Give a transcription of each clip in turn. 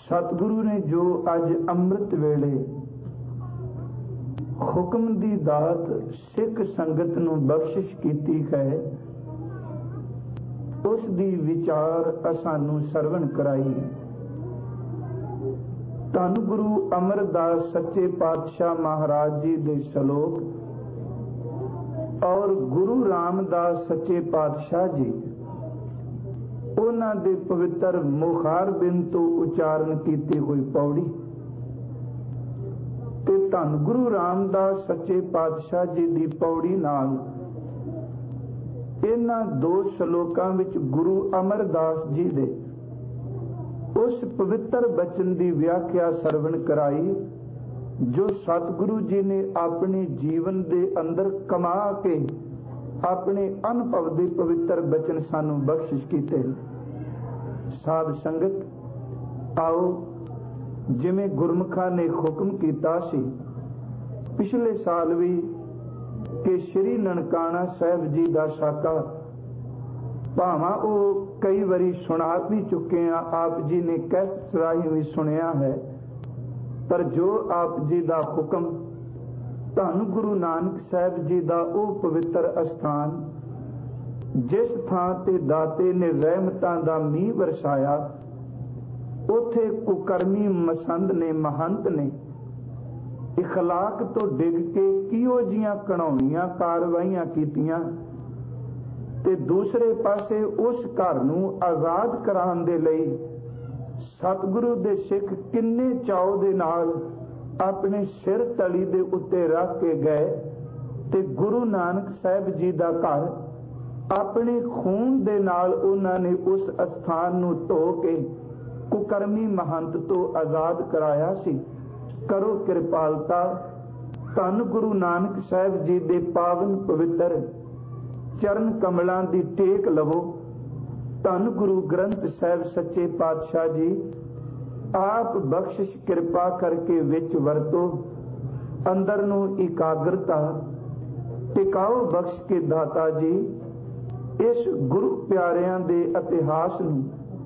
सतगुरु ने जो अज अमृत वेले हुक्म दी दात सिख संगत नूं बख्शिश कीती है, उस दी विचार असानू सरवण कराई। धन गुरु अमरदास सच्चे पातशाह महाराज जी दे सलोक और गुरु रामदास सच्चे पातशाह जी उन्हां दे पवित्र मुखार बिन तो उचारण कीती हुई पौड़ी ते धन गुरु रामदास सच्चे पातशाह जी दी पौड़ी नाल इन्हां दो सलोकां विच गुरु अमरदास जी दे उस पवित्र बचन की व्याख्या सरवण कराई जो सतगुरु जी ने अपने जीवन के अंदर कमा के अपने अनुभव के पवित्र बचन सानू बख्शिश कीते। साध संगत आओ जिमें गुरमुखा ने हुक्म किया सी पिछले साल भी कि श्री ननकाना साहब जी का साका भावां वो कई बारी सुना भी चुके हैं, आप जी ने कैसेट राही भी सुनिया है, पर जो आप जी का हुक्म धन गुरु नानक साहब जी का वो पवित्र अस्थान जिस थां ते दाते ने रहमतां दा मींह वरसाया, उथे कुकर्मी मसंद ने महंत ने इखलाक तो डिग के किहो जियां घिनौणियां कार्रवाइयां कीतियां ते दूसरे पासे उस घर नूं आजाद कराउण दे लई सतगुरु दे सिख किन्ने चाव दे नाल अपने सिर तली दे उत्ते रख के गए ते गुरु नानक साहब जी दा घर अपने खून दे नाल उन्हां ने उस अस्थान नूं धो के कुकर्मी महंत तो आजाद कराया सी। करो कृपालता, धन गुरु नानक साहब जी दे पावन पवित्र चरण कमलों की टेक लवो। धन गुरु ग्रंथ साहब सच्चे पातशाह जी आप बख्शिश कृपा करके विच वरतो, अंदर नूं एकाग्रता टिकाओ बख्श के दाता जी। इस गुरु प्यारियां दे इतिहास नूं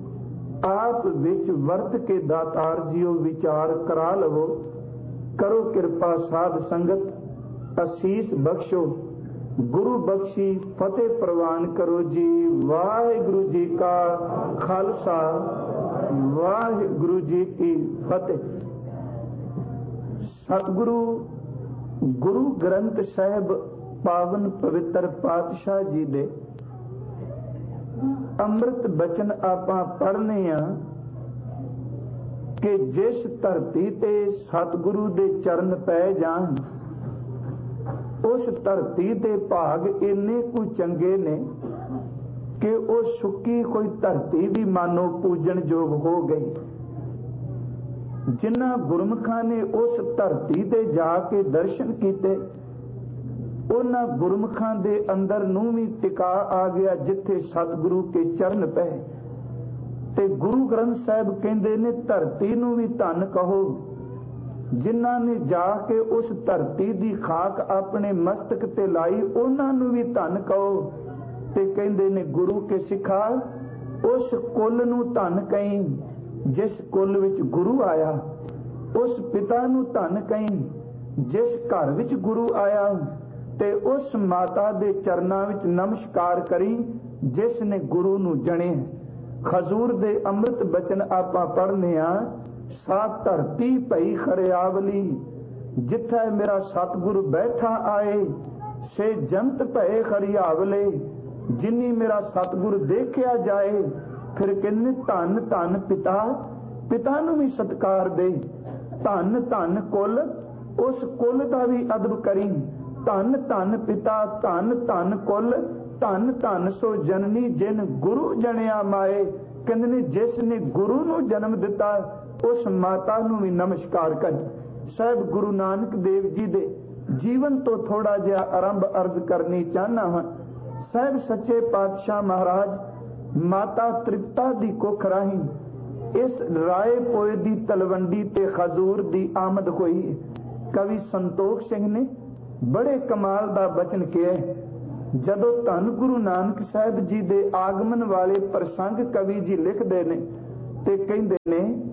आप विच वर्त के दातार जीओ विचार करा लवो। करो कृपा साध संगत असीस बख्शो, गुरु बख्शी फतेह प्रवान करो जी। वाहिगुरु जी का खालसा, वाहिगुरु जी की फतेह। सतगुरु गुरु ग्रंथ साहब पावन पवित्र पातशाह जी दे अमृत बचन आपां पढ़ने आ कि जिस धरती ते सतगुरु दे चरण पै जान उस धरती दे भाग इन्ने कुछ चंगे ने कि वो सुक्की कोई धरती भी मानो पूजन योग हो गई। जिन्हां गुरमुखां ने उस धरती ते जाके दर्शन कीते उन्हां गुरमुखां दे अंदर नूं भी टिका आ गया जिथे सतगुरु के चरण पै। ते गुरु ग्रंथ साहब कहंदे ने धरती नूं भी धन कहो, जिन्हां ने जाके उस धरती दी खाक अपने मस्तक ते लाई उन्हां नूं भी धन कहो। ते कहंदे ने गुरु के सिखा उस कुल नूं धन कहीं जिस कुल विच गुरु आया, उस पिता नूं धन कहीं जिस घर विच गुरु आया, ते उस माता दे चरनां विच नमस्कार करी जिस ने गुरु नूं जणे। खजूर दे अमृत बचन आपां पढ़ने आ। सा धरती भई खरियावली जिथे मेरा सतगुरु बैठा आए, से जंत भय खरियावले जिन्नी मेरा सतगुरु देखिया जाए। फिर कहने धन धन पिता, पिता नूं भी सत्कार दे। धन धन कुल, उस कुल दा भी अदब करी। धन धन पिता, धन धन कुल, धन धन सो जननी जिन गुरु जनिया माए। कहंदे ने जिस ने गुरु नूं जन्म दिता उस माता नूं भी नमस्कार कर। साहब गुरु नानक देव जी दे जीवन तो थोड़ा जिहा आरंभ अर्ज करनी चाहना हां। साहब सच्चे पातशाह महाराज माता तृप्ता दी कुख राही इस राय पोए दी तलवंडी ते खजूर दी आमद होई। कवि संतोख सिंह ने बड़े कमाल दा बचन किया। जदों धन गुरु नानक साहब जी दे आगमन वाले प्रसंग कवि जी लिखते ने ते कहंदे ने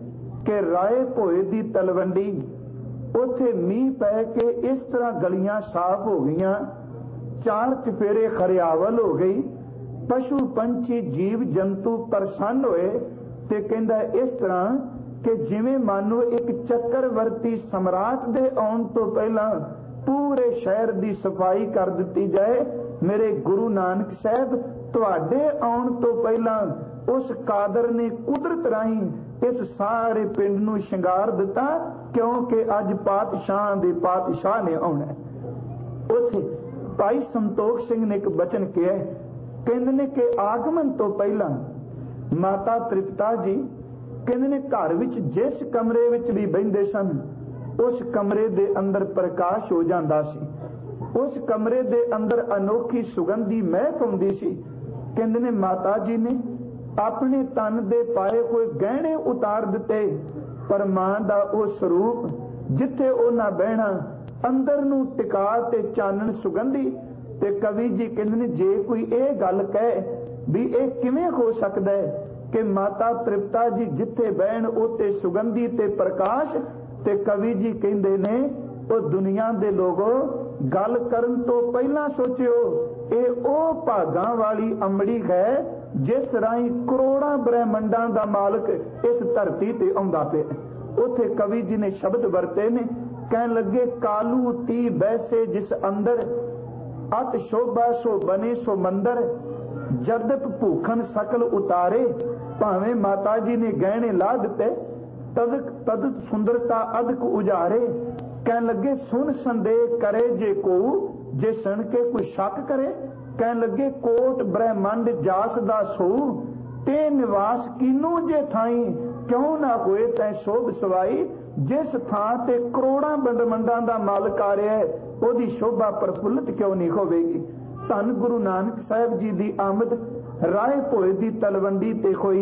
कि राए भोए दी तलवंडी उथे मीह पै के इस तरह गलियां साफ हो गईयां, चार चफेरे खरियावल हो गई, पशु पंछी जीव जंतु प्रसन्न होए। ते कहंदा इस तरह कि जिवें मानो एक चक्रवर्ती सम्राट दे आउण तो पहला पूरे शहर की सफाई कर दी जाए। मेरे गुरु नानक साहब तुहाडे आउण तो पहला उस कादर ने कुदरत राही इस सारे पिंड नूं शिंगार दिता, क्योंकि अज पातशाह दे पातशाह ने आउणा। उथे भाई संतोख सिंह ने एक बचन किया, कहंदे ने कि आगमन तो पहला माता तृप्ता जी कहंदे ने घर विच जिस कमरे विच भी बहिंदे सन उस कमरे दे अंदर प्रकाश हो जांदा सी, उस कमरे दे अंदर अनोखी सुगंधी महक आउंदी सी। कहंदे ने माता जी ने अपने तन दे पाए हुए गहने उतार दिते, पर मां दा ओ स्वरूप जिथे उन्हां बहना अंदर नूं टिका ते चानण सुगंधी। ते कवि जी कहंदे ने जे कोई ये गल कहे भी ये किवें हो सकदा है कि माता तृप्ता जी जिथे बहन उते सुगंधी ते प्रकाश। ते कवि जी कहंदे ने ओ दुनिया दे लोगो गल करन तो पहला सोचियो ये ओ भागां वाली अमड़ी है जिस राही करोड़ां ब्रह्मंडां दा मालक इस धरती ते आउंदा पिया। उथे कवि जी ने शब्द वरते ने, कहन लगे कालू ती बैसे जिस अंदर अत शोभा सो बने सो मंदर, जदप भूखन सकल उतारे। भावें माता जी ने गहने ला दिते, तद सुंदरता अदक उजारे। कहन लगे सुन संदेह करे जे को, जे सुन के कोई शक करे। कहन लगे कोट ब्रह्मंड जास दा सो, ते निवास कीनू जे थाई, क्यों ना होए तै शोभ सवाई। जिस थां ते करोड़ां ब्रह्मंडां दा मालक आ रहा है ओदी शोभा प्रफुल्लित क्यों नहीं होवेगी। धन गुरु नानक साहब जी दी आमद राय भोए दी तलवंडी ते होई।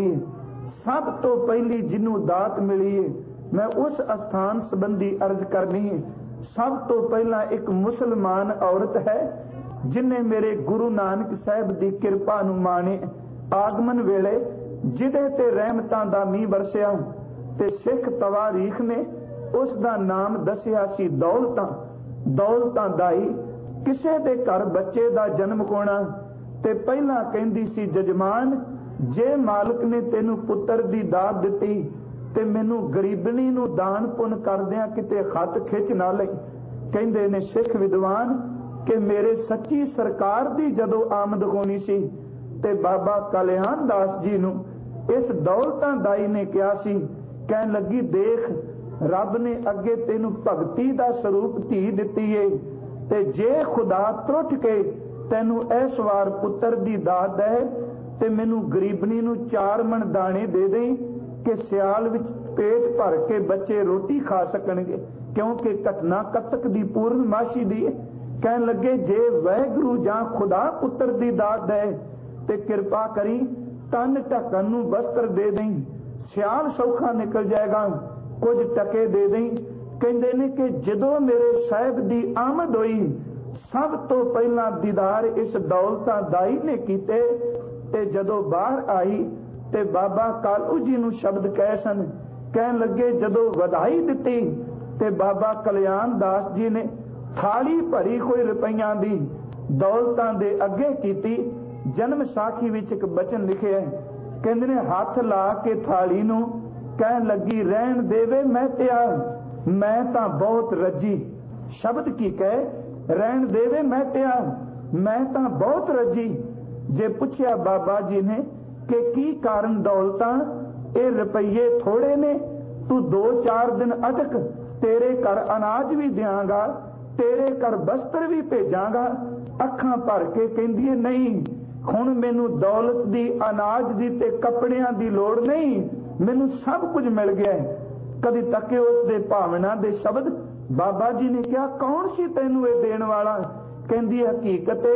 सब तो पहली जिन्नू दात मिली है मैं उस स्थान संबंधी अर्ज करनी है। सब तो पहला एक मुसलमान औरत है जिन्हें मेरे गुरु नानक साहब दी किरपा नूं माणे आगमन वेले जिदे ते रहमतां दा मींह बरसिया ते सिख तवारीख ने उस दा नाम दसिया सी दौलतां। दौलतां दाई किसे दे घर बच्चे दा जन्म होना ते पहला कहंदी सी जजमान जे मालक ने तेनू पुत्र दी दात दिती ते मैनू गरीबनी नू दान पुन करदियां किते खत खिच ना लई। कहंदे ने सिख विद्वान कि मेरे सच्ची सरकार दी जदों आमद होनी सी ते बाबा कल्याण दास जी नू इस दौलतां दाई ने कहा सी, कहन लगी देख रब ने अगे तेनू भगती दा स्वरूप धी दिती है ते जे खुदा त्रुट के तेनू इस वार पुत्र दी दात दे ते मैनू गरीबनी नू 4 मन दाने दे दें कि सियाल विच पेट भर के बच्चे रोटी खा सकणगे, क्योंकि घटना कतक दी पूर्णमाशी दी। कहन लगे जे वाहिगुरू जां खुदा पुत्र दी दात दे ते कृपा करी तन ढकन नू वस्त्र दे दें, सियाल सौखा निकल जाएगा, कुछ टके दे दें। कहंदे ने कि जदों मेरे साहिब दी आमद होई सब तो पहला दीदार इस दौलतां दाई ने कीते ते जदों बाहर आई ते बाबा कालू जी नू शब्द कहे सन। कहन लगे जदों वधाई दिती ते बाबा कल्याण दास जी ने थाली भरी कोई रुपइयां दी दौलतां दे अगे कीती। जन्म साखी विच एक बचन लिखिया है, कहंदे ने हथ ला के थाली नू कहन लगी रहन देवे मैं त्यार, मैं तां बहुत रजी। शब्द की कहे रहन देवे मैं त्यार, मैं तां बहुत रजी। जे पुछया बाबा जी ने कि की कारण दौलतां ए रुपये थोड़े ने, तू 2-4 दिन अटक, तेरे घर अनाज भी देंगा, तेरे घर वस्त्र भी भेजांगा। अखां भर के कहंदी है नहीं हुण मैनू दौलत दी अनाज दी ते कपड़ियां दी लोड़ नहीं, मैनू सब कुछ मिल गया है। कदी तके उस दे भावना दे शब्द। बाबा जी ने कहा कौन सी तैनू ये देण वाला? कहंदी हकीकत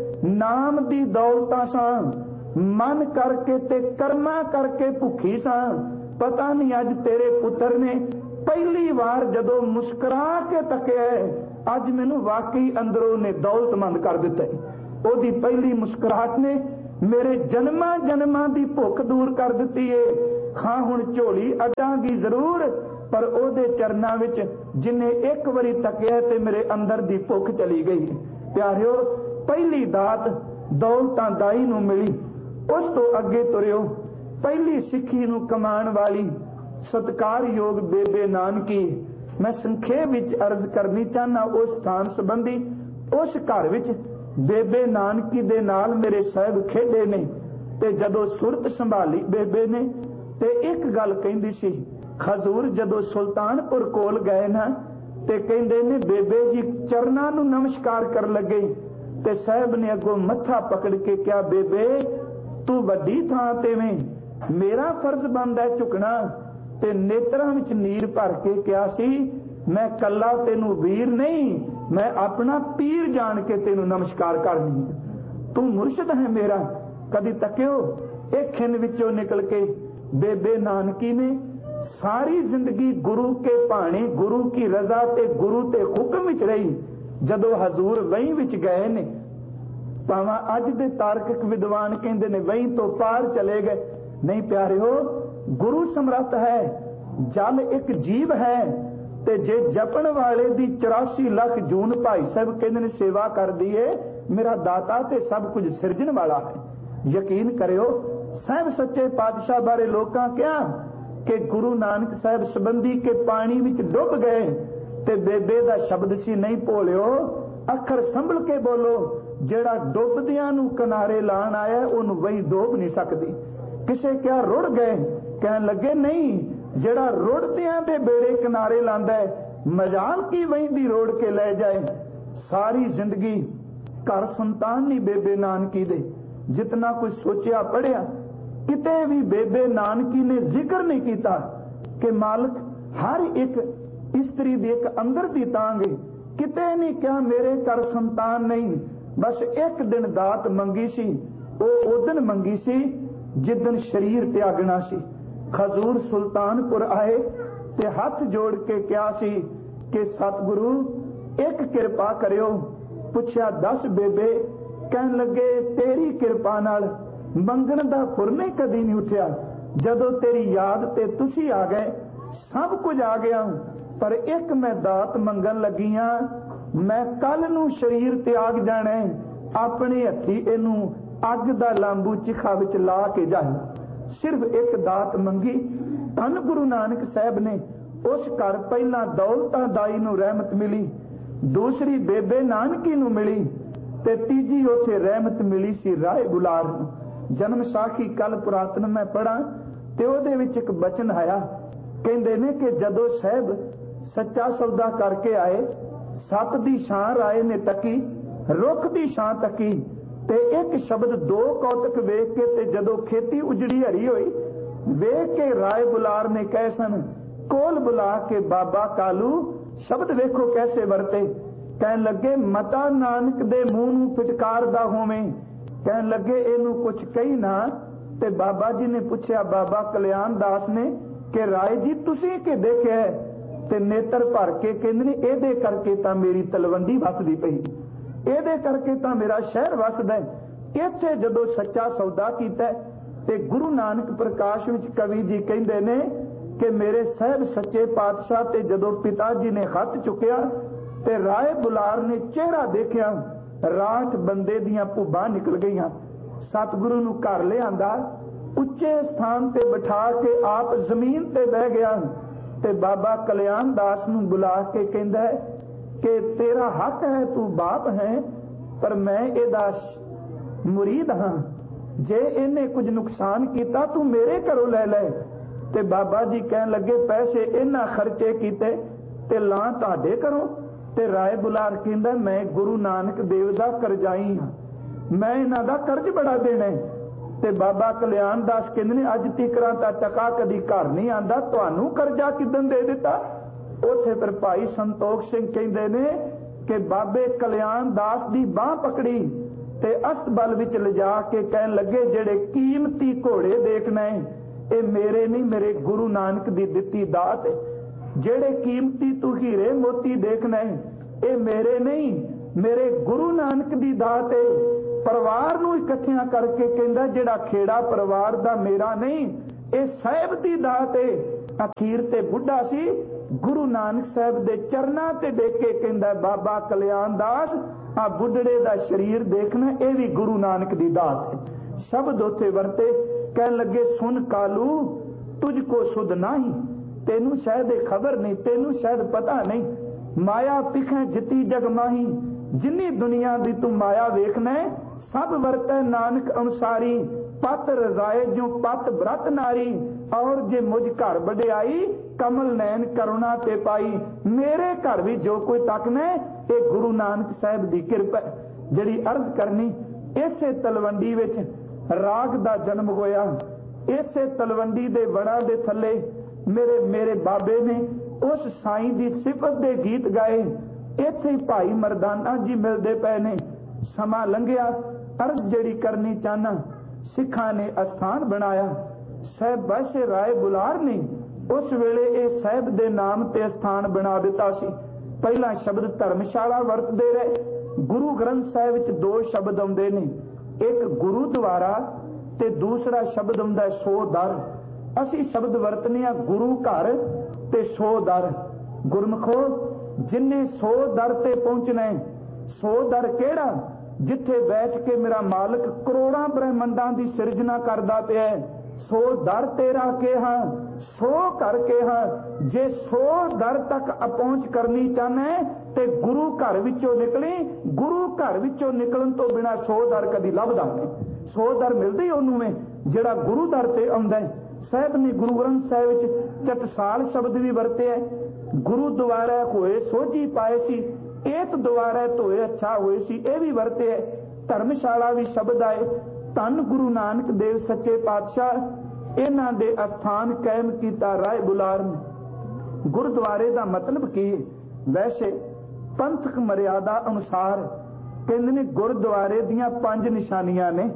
नाम दी दौलतां सां, मन करके ते कर्मा करके भुखी सां। पता नहीं अज तेरे पुत्र ने पहली बार जदों मुस्कुरा के तकिया अज मैनू वाकई अंदरों ने दौलतमंद कर दिता है। ओदी पहली मुस्कुराहट ने मेरे जन्मां जन्मां दी भुख दूर कर दिती है। हाँ हुण झोली अड्डांगी जरूर, पर ओदे चरनां विच जिन्ने एक वारी तकिया ते मेरे अंदर दी भुख चली गई। प्यारिओ, पहली दात दौलतां दाई नूं मिली, उस तो अगे तुरिओ। पहली सिੱਖੀ नूं कमाण वाली सत्कारयोग बेबे नानकी। मैं संखेप विच अर्ज करनी चाहना उस स्थान संबंधी। उस घर विच बेबे नानकी दे नाल मेरे साहिब खेडे ने, ते जदों सुरत संभाली बेबे ने ते एक गल कहिंदी सी। हजूर जदों सुल्तानपुर कोल गए ना ते कहिंदे ने बेबे जी चरनां नूं नमस्कार कर लगे, ते साहिब ने अगों मत्था पकड़ के कहा, बेबे तू वड्डी थां ते में, मेरा फर्ज बनदा है झुकना। ते नेत्रां विच नीर भर के कहा सी, मैं कल्ला तेनू वीर नहीं, मैं अपना पीर जान के तेनू नमस्कार करनी है, तू मुर्शद है मेरा। कदी तकियो एक खिन विचों निकल के बेबे नानकी ने सारी जिंदगी गुरु के भाणे, गुरु की रजा ते गुरु ते हुक्म विच रही। जदों हजूर वही विच गए ने, भावां अज दे तार्किक विद्वान कहंदे ने वही तो पार चले गए। नहीं प्यारिओ, गुरु समर्थ है, जल एक जीव है, ते जे जपण वाले दी 84 लाख जून भाई साहब कहंदे ने सेवा कर दिए, मेरा दाता ते सब कुछ सिरजण वाला है। यकीन करियो, साहब सच्चे पातशाह बारे लोकां क्या कि गुरु नानक साहब संबंधी के पानी विच डुब गए, ते बेबे दा शब्द सी, नहीं भोलिओ अखर संभल के बोलो, जेड़ा डुबदियां नूं किनारे लाण आया उहनूं वही डोब नहीं सकदी। किसे क्या रुड़ गए, कहन लगे नहीं, जेड़ा रुड़दियां दे बेड़े किनारे लांदा है, मजाल की वही दी रोड़ के ले जाए। सारी जिंदगी घर संतान नहीं बेबे नानकी दे, जितना कुछ सोचा पढ़िया किते भी बेबे नानकी ने जिक्र नहीं किया कि मालिक हर एक इस्त्री दी एक अंदर दी तांगे, किते नहीं क्या मेरे घर संतान नहीं। बस एक दिन दात मंगी सी, वो उदन मंगी सी जिदन शरीर त्यागना सी। हजूर सुल्तानपुर आए ते हाथ जोड़ के क्या सी कि सतगुरु एक किरपा करियो। पुछया दस बेबे, कहन लगे तेरी किरपा नाल मंगण दा फुरने कदी नहीं उठिया, जदों तेरी याद ते तुसी आ गए सब कुछ आ गया, पर एक मैं दात मंगन लगी हां, मैं कल नूं शरीर त्याग जाना है, अपने हथी इनू अग दा लांबू चिखा विच ला के जाए। सिर्फ एक दात मंगी। धन गुरु नानक साहब ने उस घर पहला दौलतां दाई नूं रहमत मिली, दूसरी बेबे नानकी नूं मिली, ते तीजी उथे रहमत मिली सी राय बुलार नूं। जन्म साखी कल पुरातन मैं पढ़ा ते ओदे विच एक बचन आया, कहंदे ने कि जदों साहब सच्चा सौदा करके आए, सत दी छां राय ने तकी, रुख दी छां तकी, ते एक शब्द दो कौतक वेख के ते जदों खेती उजड़ी हरी होई वेख के राय बुलार ने कह सन कोल बुला के बाबा कालू शब्द वेखो कैसे वरते। कहन लगे मता नानक दे मूंह नूं फिटकार दा होवें, कहन लगे इनू कुछ कही ना। ते बाबा जी ने पूछया बाबा कल्याण दास ने कि राय जी तुसी के देखिया है, ते नेत्र भर के कहंदे ने एदे करके तां मेरी तलवंडी वसदी पई, एदे करके तां मेरा शहर वसदा है। इत्थे जदों सच्चा सौदा कीता ते गुरु नानक प्रकाश विच कवि जी कहंदे ने कि मेरे साहब सच्चे पातशाह ते जदों पिता जी ने खत चुकिया ते राय बुलार ने चेहरा देखिया, राठ बंदे दियां भुब्बां निकल गईयां। सतगुरु नूं घर ले आंदा, उच्चे स्थान ते बिठा के आप जमीन ते बह गया, ते बाबा कल्याण दास नूं बुला के कहंदा है कि तेरा हक है, तू बाप है, पर मैं एदा मुरीद हां, जे इन्हें कुछ नुकसान किया तू मेरे घरों ले ले। ते बाबा जी कहन लगे पैसे इन्हां खर्चे कीते ते लां तुहाडे घरों। ते राय बुलार कहंदा मैं गुरु नानक देव दा करजाई हां, मैं इन्हां दा कर्ज बड़ा देना है। ते बाबा कल्याण दास कहंदे ने अज तिकरां तां टका कदी घर नहीं आंदा, तुहानूं कर्जा किदन दे दिता। उथे फिर भाई संतोख सिंह कहंदे ने कि बाबे कल्याण दास दी बांह पकड़ी ते अस्तबल विच लिजा के कहन लगे जेड़े कीमती घोड़े देखना है ये मेरे नहीं, मेरे गुरु नानक दी दित्ती दात है। जेड़े कीमती तू हीरे मोती देखना है ये मेरे नहीं, मेरे गुरु नानक दी दात है। परिवार नूं इकट्ठियां करके कहंदा जेड़ा खेड़ा परिवार दा मेरा नहीं, ਇਹ ਸਾਹਿਬ ਦੀ ਦਾਤ ਏ। ਅਖੀਰ ਤੇ ਬੁੱਢਾ ਸੀ, ਗੁਰੂ ਨਾਨਕ ਸਾਹਿਬ ਦੇ ਚਰਨਾਂ ਤੇ ਡੇਕ ਕੇ ਕਹਿੰਦਾ, ਬਾਬਾ ਕਲਿਆਣ ਦਾਸ ਆ ਬੁੱਢੜੇ ਦਾ ਸਰੀਰ ਦੇਖਣਾ, ਇਹ ਵੀ ਗੁਰੂ ਨਾਨਕ ਦੀ ਦਾਤ ਹੈ। ਸ਼ਬਦ ਉੱਥੇ ਵਰਤੇ, ਕਹਿਣ ਲੱਗੇ ਸੁਨ ਕਾਲੂ ਤੁਝ ਕੋ ਸੁਧ ਨਹੀਂ, ਤੈਨੂੰ ਸ਼ਾਇਦ ਇਹ ਖਬਰ ਨਹੀਂ, ਤੈਨੂੰ ਸ਼ਾਇਦ ਪਤਾ ਨਹੀਂ, ਮਾਇਆ ਪਿਖੈ ਜਿਤੀ ਜਗ ਮਾਹੀ, ਜਿੰਨੀ ਦੁਨੀਆ ਦੀ ਤੂੰ ਮਾਇਆ ਵੇਖਣਾ ਸਭ ਵਰਤੈ ਨਾਨਕ ਅਨੁਸਾਰੀ, ਪਤ ਰਜ਼ਾਏ ਜੋ ਪਤ ਬ੍ਰਤ ਨਾਰੀ, ਔਰ ਜੇ ਮੁਝ ਘਰ ਵਡਿਆਈ ਕਮਲ ਨੈਣ ਕਰੁਣਾ ਤੇ ਪਾਈ। ਮੇਰੇ ਘਰ ਵੀ ਜੋ ਕੋਈ ਤੱਕਨੇ ਇਹ ਗੁਰੂ ਨਾਨਕ ਸਾਹਿਬ ਦੀ ਕਿਰਪਾ। ਜਿਹੜੀ ਅਰਜ਼ ਕਰਨੀ, ਇਸੇ ਤਲਵੰਡੀ ਵਿੱਚ ਰਾਗ ਦਾ ਜਨਮ ਹੋਇਆ। ਇਸੇ ਤਲਵੰਡੀ ਦੇ ਵੜਾਂ ਦੇ ਥੱਲੇ ਮੇਰੇ ਬਾਬੇ ਨੇ ਉਸ ਸਾਈਂ ਦੀ ਸਿਫਤ ਦੇ ਗੀਤ ਗਾਏ। ਇੱਥੇ ਹੀ ਭਾਈ ਮਰਦਾਨਾ ਜੀ ਮਿਲਦੇ ਪਏ ਨੇ। ਸਮਾਂ ਲੰਘਿਆ, ਅਰਜ਼ ਜਿਹੜੀ ਕਰਨੀ ਚਾਹਨਾ, ਸਿੱਖਾਂ ਨੇ ਅਸਥਾਨ ਬਣਾਇਆ। ਸਾਹਿਬ ਬਾਸ਼ੇ ਰਾਏ ਬੁਲਾਰ ਨੇ ਉਸ ਵੇਲੇ ਇਹ ਸਾਹਿਬ ਦੇ ਨਾਮ ਤੇ ਅਸਥਾਨ ਬਣਾ ਦਿੱਤਾ ਸੀ। ਪਹਿਲਾ ਸ਼ਬਦ ਧਰਮਸ਼ਾਲਾ ਵਰਤਦੇ ਰਹੇ। ਗੁਰੂ ਗ੍ਰੰਥ ਸਾਹਿਬ ਵਿੱਚ ਦੋ ਸ਼ਬਦ ਆਉਂਦੇ ਨੇ, ਇੱਕ ਗੁਰੂਦੁਆਰਾ ਤੇ ਦੂਸਰਾ ਸ਼ਬਦ ਹੁੰਦਾ ਸੋ ਦਰ। ਅਸੀਂ ਸ਼ਬਦ ਵਰਤਨੇ ਆ ਗੁਰੂ ਘਰ ਤੇ ਸੋ ਦਰ। ਗੁਰਮਖੋ ਜਿੰਨੇ ਸੋ ਦਰ ਤੇ ਪਹੁੰਚਣਾ, ਸੋ ਦਰ ਕਿਹੜਾ? ਜਿੱਥੇ ਬੈਠ ਕੇ ਮੇਰਾ ਮਾਲਕ ਕਰੋੜਾਂ ਬ੍ਰਹਮੰਡਾਂ ਦੀ ਸਿਰਜਣਾ ਕਰਦਾ ਪਿਆ। ਸੋ ਦਰ ਤੇਰਾ ਕਿਹਾ, ਸੋ ਘਰ ਕਿਹਾ। ਜੇ ਸੋ ਦਰ ਤੱਕ ਪਹੁੰਚ ਕਰਨੀ ਚਾਹਨਾ ਤੇ ਗੁਰੂ ਘਰ ਵਿੱਚੋਂ ਨਿਕਲੀ। ਗੁਰੂ ਘਰ ਵਿੱਚੋਂ ਨਿਕਲਣ ਤੋਂ ਬਿਨਾਂ ਸੋ ਦਰ ਕਦੀ ਲੱਭਦਾ ਨਹੀਂ। ਸੋ ਦਰ ਮਿਲਦੀ ਉਹਨੂੰ ਹੈ ਜਿਹੜਾ ਗੁਰੂ ਦਰ ਤੇ ਆਉਂਦਾ ਹੈ। ਸਾਹਿਬ ਨੇ ਗੁਰੂ ਗ੍ਰੰਥ ਸਾਹਿਬ ਵਿੱਚ ਚਟਸਾਲ ਸ਼ਬਦ ਵੀ ਵਰਤਿਆ। ਗੁਰੂ ਦੁਆਰਾ ਹੋਏ ਸੋਝੀ ਪਾਏ ਸੀ, ਏਤ ਦੁਆਰਾ ਧੋਏ ਅੱਛਾ ਹੋਏ ਸੀ, ਇਹ ਵੀ ਵਰਤਿਆ। ਧਰਮਸ਼ਾਲਾ ਵੀ ਸ਼ਬਦ ਆਏ। ਧੰਨ ਗੁਰੂ ਨਾਨਕ ਦੇਵ ਸੱਚੇ ਪਾਤਸ਼ਾਹ ਇਹਨਾਂ ਦੇ ਅਸਥਾਨ ਕਾਇਮ ਕੀਤਾ ਰਾਏ ਬੁਲਾਰ ਨੇ। ਗੁਰਦੁਆਰੇ ਦਾ ਮਤਲਬ ਕੀ? ਵੈਸੇ ਪੰਥਕ ਮਰਿਆਦਾ ਅਨੁਸਾਰ ਕਹਿੰਦੇ ਨੇ ਗੁਰਦੁਆਰੇ ਦੀਆਂ 5 ਨਿਸ਼ਾਨੀਆਂ ਨੇ।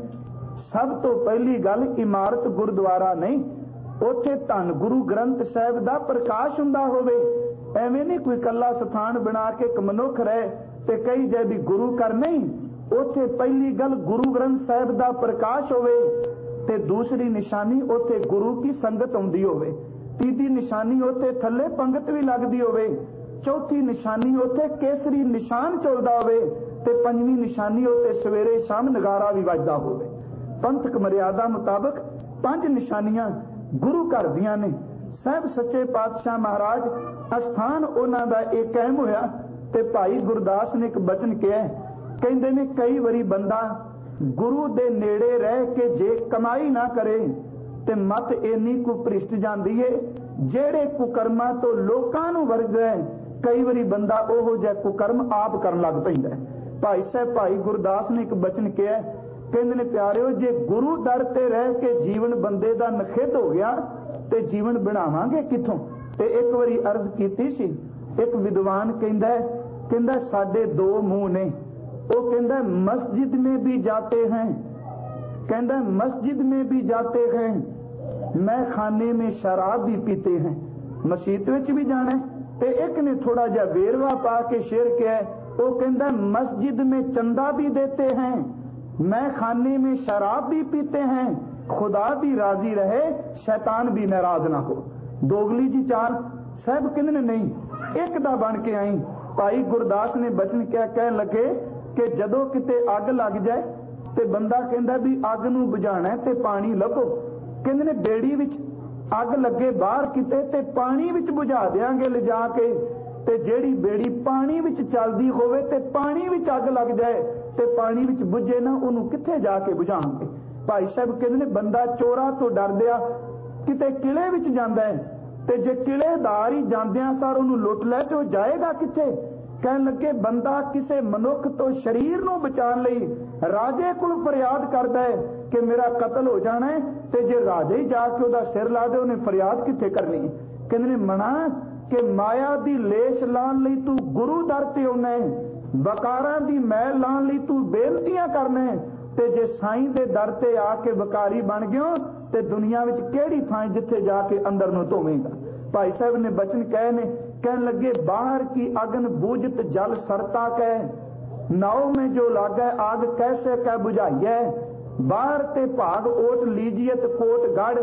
ਸਭ ਤੋਂ ਪਹਿਲੀ ਗੱਲ, ਇਮਾਰਤ ਗੁਰਦੁਆਰਾ ਨਹੀਂ, ਉੱਥੇ ਧੰਨ ਗੁਰੂ ਗ੍ਰੰਥ ਸਾਹਿਬ ਦਾ ਪ੍ਰਕਾਸ਼ ਹੁੰਦਾ ਹੋਵੇ। ਐਵੇਂ ਨਹੀਂ ਕੋਈ ਕੱਲਾ ਸਥਾਨ ਬਣਾ ਕੇ ਇੱਕ ਮਨੁੱਖ ਰਹੇ ਤੇ ਕਹੀ ਜਾਏ ਵੀ ਗੁਰੂ ਘਰ ਨਹੀਂ। ਉੱਥੇ ਪਹਿਲੀ ਗੱਲ ਗੁਰੂ ਗ੍ਰੰਥ ਸਾਹਿਬ ਦਾ ਪ੍ਰਕਾਸ਼ ਹੋਵੇ ਤੇ ਦੂਸਰੀ ਨਿਸ਼ਾਨੀ ਉੱਥੇ ਗੁਰੂ ਕੀ ਸੰਗਤ ਆਉਂਦੀ ਹੋਵੇ। ਤੀਜੀ ਨਿਸ਼ਾਨੀ ਉੱਥੇ ਥੱਲੇ ਪੰਗਤ ਵੀ ਲੱਗਦੀ ਹੋਵੇ। ਚੌਥੀ ਨਿਸ਼ਾਨੀ ਉੱਥੇ ਕੇਸਰੀ ਨਿਸ਼ਾਨ ਚੱਲਦਾ ਹੋਵੇ ਤੇ ਪੰਜਵੀਂ ਨਿਸ਼ਾਨੀ ਉੱਤੇ ਸਵੇਰੇ ਸ਼ਾਮ ਨਗਾਰਾ ਵੀ ਵੱਜਦਾ ਹੋਵੇ। ਪੰਥਕ ਮਰਿਆਦਾ ਮੁਤਾਬਕ 5 ਨਿਸ਼ਾਨੀਆਂ ਗੁਰੂ ਘਰ ਦੀਆਂ ਨੇ। ਸਾਹਿਬ ਸੱਚੇ ਪਾਤਸ਼ਾਹ ਮਹਾਰਾਜ ਅਸਥਾਨ ਉਹਨਾਂ ਦਾ ਇਹ ਕਾਇਮ ਹੋਇਆ ਤੇ ਭਾਈ ਗੁਰਦਾਸ ਨੇ ਇੱਕ ਬਚਨ ਕਿਹਾ। ਕਹਿੰਦੇ ਨੇ ਕਈ ਵਾਰੀ ਬੰਦਾ ਗੁਰੂ ਦੇ ਨੇੜੇ ਰਹਿ ਕੇ ਜੇ ਕਮਾਈ ਨਾ ਕਰੇ ਤੇ ਮਤ ਇੰਨੀ ਕੁ ਭ੍ਰਿਸ਼ਟ ਜਾਂਦੀ ਏ ਜਿਹੜੇ ਕੁਕਰਮਾਂ ਤੋਂ ਲੋਕਾਂ ਨੂੰ ਵਰਜਦਾ। ਕਈ ਵਾਰੀ ਬੰਦਾ ਉਹੋ ਜਿਹਾ ਕੁਕਰਮ ਆਪ ਕਰਨ ਲੱਗ ਪੈਂਦਾ। ਭਾਈ ਸਾਹਿਬ ਭਾਈ ਗੁਰਦਾਸ ਨੇ ਇੱਕ ਬਚਨ ਕਿਹਾ। ਕਹਿੰਦੇ ਨੇ ਪਿਆਰਿਓ, ਜੇ ਗੁਰੂ ਦਰ ਤੇ ਰਹਿ ਕੇ ਜੀਵਨ ਬੰਦੇ ਦਾ ਨਖਿੱਧ ਹੋ ਗਿਆ ਤੇ ਜੀਵਨ ਬਣਾਵਾਂਗੇ ਕਿੱਥੋਂ? ਤੇ ਇੱਕ ਵਾਰੀ ਅਰਜ਼ ਕੀਤੀ ਸੀ, ਇੱਕ ਵਿਦਵਾਨ ਕਹਿੰਦਾ ਸਾਡੇ 2 ਮੂੰਹ ਨੇ। ਉਹ ਕਹਿੰਦਾ ਮਸਜਿਦ में भी जाते हैं, कहता मस्जिद में भी जाते हैं, मैं खाने में शराब भी पीते हैं। मसीत विच भी जाना ते एक ने थोड़ा जा वेरवा पा के शेर किया। वो कहता मस्जिद में चंदा भी देते हैं, मैं खाने में शराब भी पीते हैं, खुदा भी राजी रहे शैतान भी नाराज ना हो। दोगली जी चाल। साहब कहते नहीं एक दा बन के आई। भाई गुरदास ने बचन क्या कह लगे कि जदों किते अग लग जाए ते बंदा कहता भी अग नूं बुझाना ते पानी लभो। कहंदे ने बेड़ी विच अग लगे बाहर किते ते पानी विच बुझा देंगे लिजा के। ते जेड़ी बेड़ी पानी विच चलदी होवे ते पानी विच अग लग जाए ते पानी विच बुझे ना, उहनूं किथे जाके बुझाणगे। भाई साहब कहंदे ने बंदा चोरा तो डरदिया किते किले विच जांदा है ते जे किलेदार ही जांदियां सार उहनूं लुट लै ते ओह जाएगा किथे? कहन लगे बंदा किसी मनुख तो शरीर नूं बचाने लई राजे कोल फरियाद करदा है कि मेरा कतल हो जाना है, ते जे राजे ही जाके ओहदा सिर ला दे उहने फरियाद किथे करनी? कहंदे ने मना कि माया दी लेश लाण लई तू गुरु दर ते आउणा है, वकारां दी मैल लाण लई तू बेनतियां करना है, ते जे साईं दे दर ते आके वकारी बन गयो ते दुनिया विच किहड़ी थां जिथे जाके अंदर नूं धोवेगा। भाई साहब ने बचन कहे ने, कहने लगे बाहर की अगन बूझत जल सरता कह, नाव में जो लागे आग कैसे कह बुझाइए, बाहर ते भाग ओट लीजियत कोट गढ़,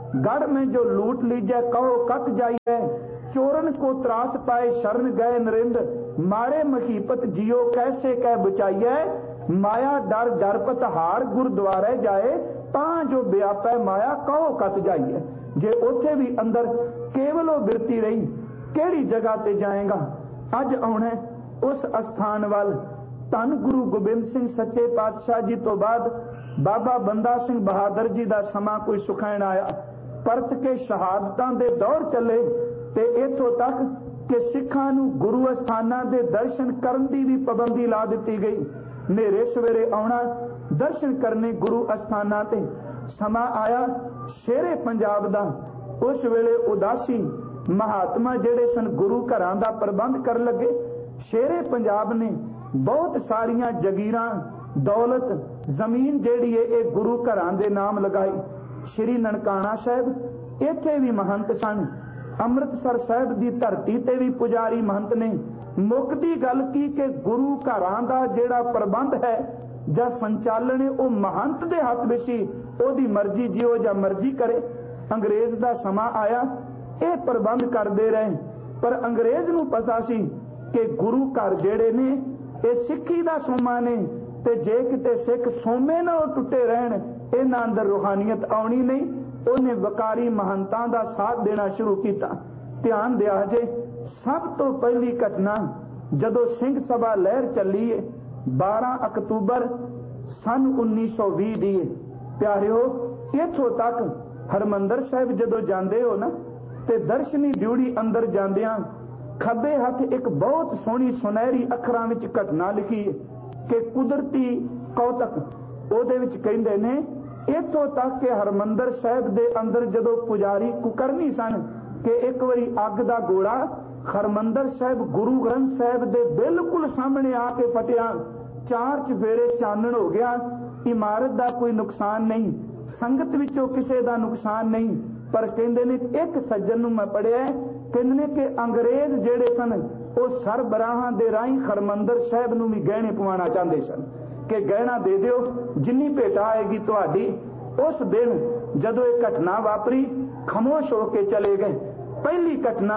गढ़ में जो लूट लीजै कहो कट जाइए, चोरन को त्रास पाए शरण गए नरेंद्र, मारे मखीपत जियो कैसे कह बचाइए, माया डर डरपत हार गुरुद्वारे जाए, तां जो व्यापै माया कहो कट जाइए। जे उथे भी अंदर केवलो बिरती रही, केड़ी जगह ते जाएगा। अज आउणा उस अस्थान वाल। धन गुरु गोबिंद सिंह सच्चे पातशाह जी तो बाद बाबा बंदा सिंह बहादुर जी का समा कोई सुखैण आया, परत के शहादतां दे दौर चले ते इथों तक कि सिखां नूं गुरु अस्थानां दे दर्शन करन दी भी पाबंदी ला दित्ती गई। नेरे सवेरे आउणा दर्शन करने गुरु अस्थानां ते। समा आया शेरे पंजाब दा। उस वेले उदासी महात्मा जेड़े सन गुरु घरां दा प्रबंध कर लगे। शेरे पंजाब ने बहुत सारियां जगीरां दौलत जमीन जेड़ी है ये गुरु घरां दे नाम लगाई। श्री ननकाना साहब इत्थे भी महंत सन। अमृतसर साहब की धरती ते भी पुजारी महंत ने। मुकदी गल की कि गुरु घरां दा जेड़ा प्रबंध है जां संचालन है वह महंत दे हथ विच ही, ओदी मर्जी जिहो जा मर्जी करे। अंग्रेज दा समा आया, ये प्रबंध करते रहे, पर अंग्रेज नूं पता सी कि गुरु घर जेड़े ने ये सिक्खी दा सोमा ने, ते जे किते सिख सोमे ना टुटे रहन इन्हां अंदर रूहानियत आउणी नहीं। उन्हें वकारी महंतां दा साथ देना शुरू किया। ध्यान दिया जे सब तो पहली घटना जदों सिंह सभा लहर चली है 12 अक्तूबर सन 1920 दी। प्यारिओ इथों तक हरमंदर साहिब जदों जांदे हो ना ते दर्शनी ड्यूड़ी अंदर जांदियां खब्बे हथ एक बहुत सोहनी सुनहरी अखरां विच घटना लिखी है कि कुदरती कौतक। ओदे विच कहिंदे ने इथों तक कि हरमंदर साहिब दे अंदर जदों पुजारी कुकरनी सन कि एक बारी अग दा गोला हरमंदर साहिब गुरु ग्रंथ साहिब दे बिल्कुल सामने आके फटिया। 4 चफेरे चानण हो गया। इमारत दा कोई नुकसान नहीं, संगत विचों किसी दा नुकसान नहीं, पर कहंदे ने एक सज्जन नूं मैं पढ़िया कहंदे ने कि अंग्रेज जेड़े सन वो सरबराहां दे राही हरमंदर साहिब नूं भी गहने पवाना चाहते सन कि गहना दे दिओ जिन्नी भेटा आएगी तुहाडी। उस दिन जदों ये घटना वापरी खामोश होके चले गए। पहली घटना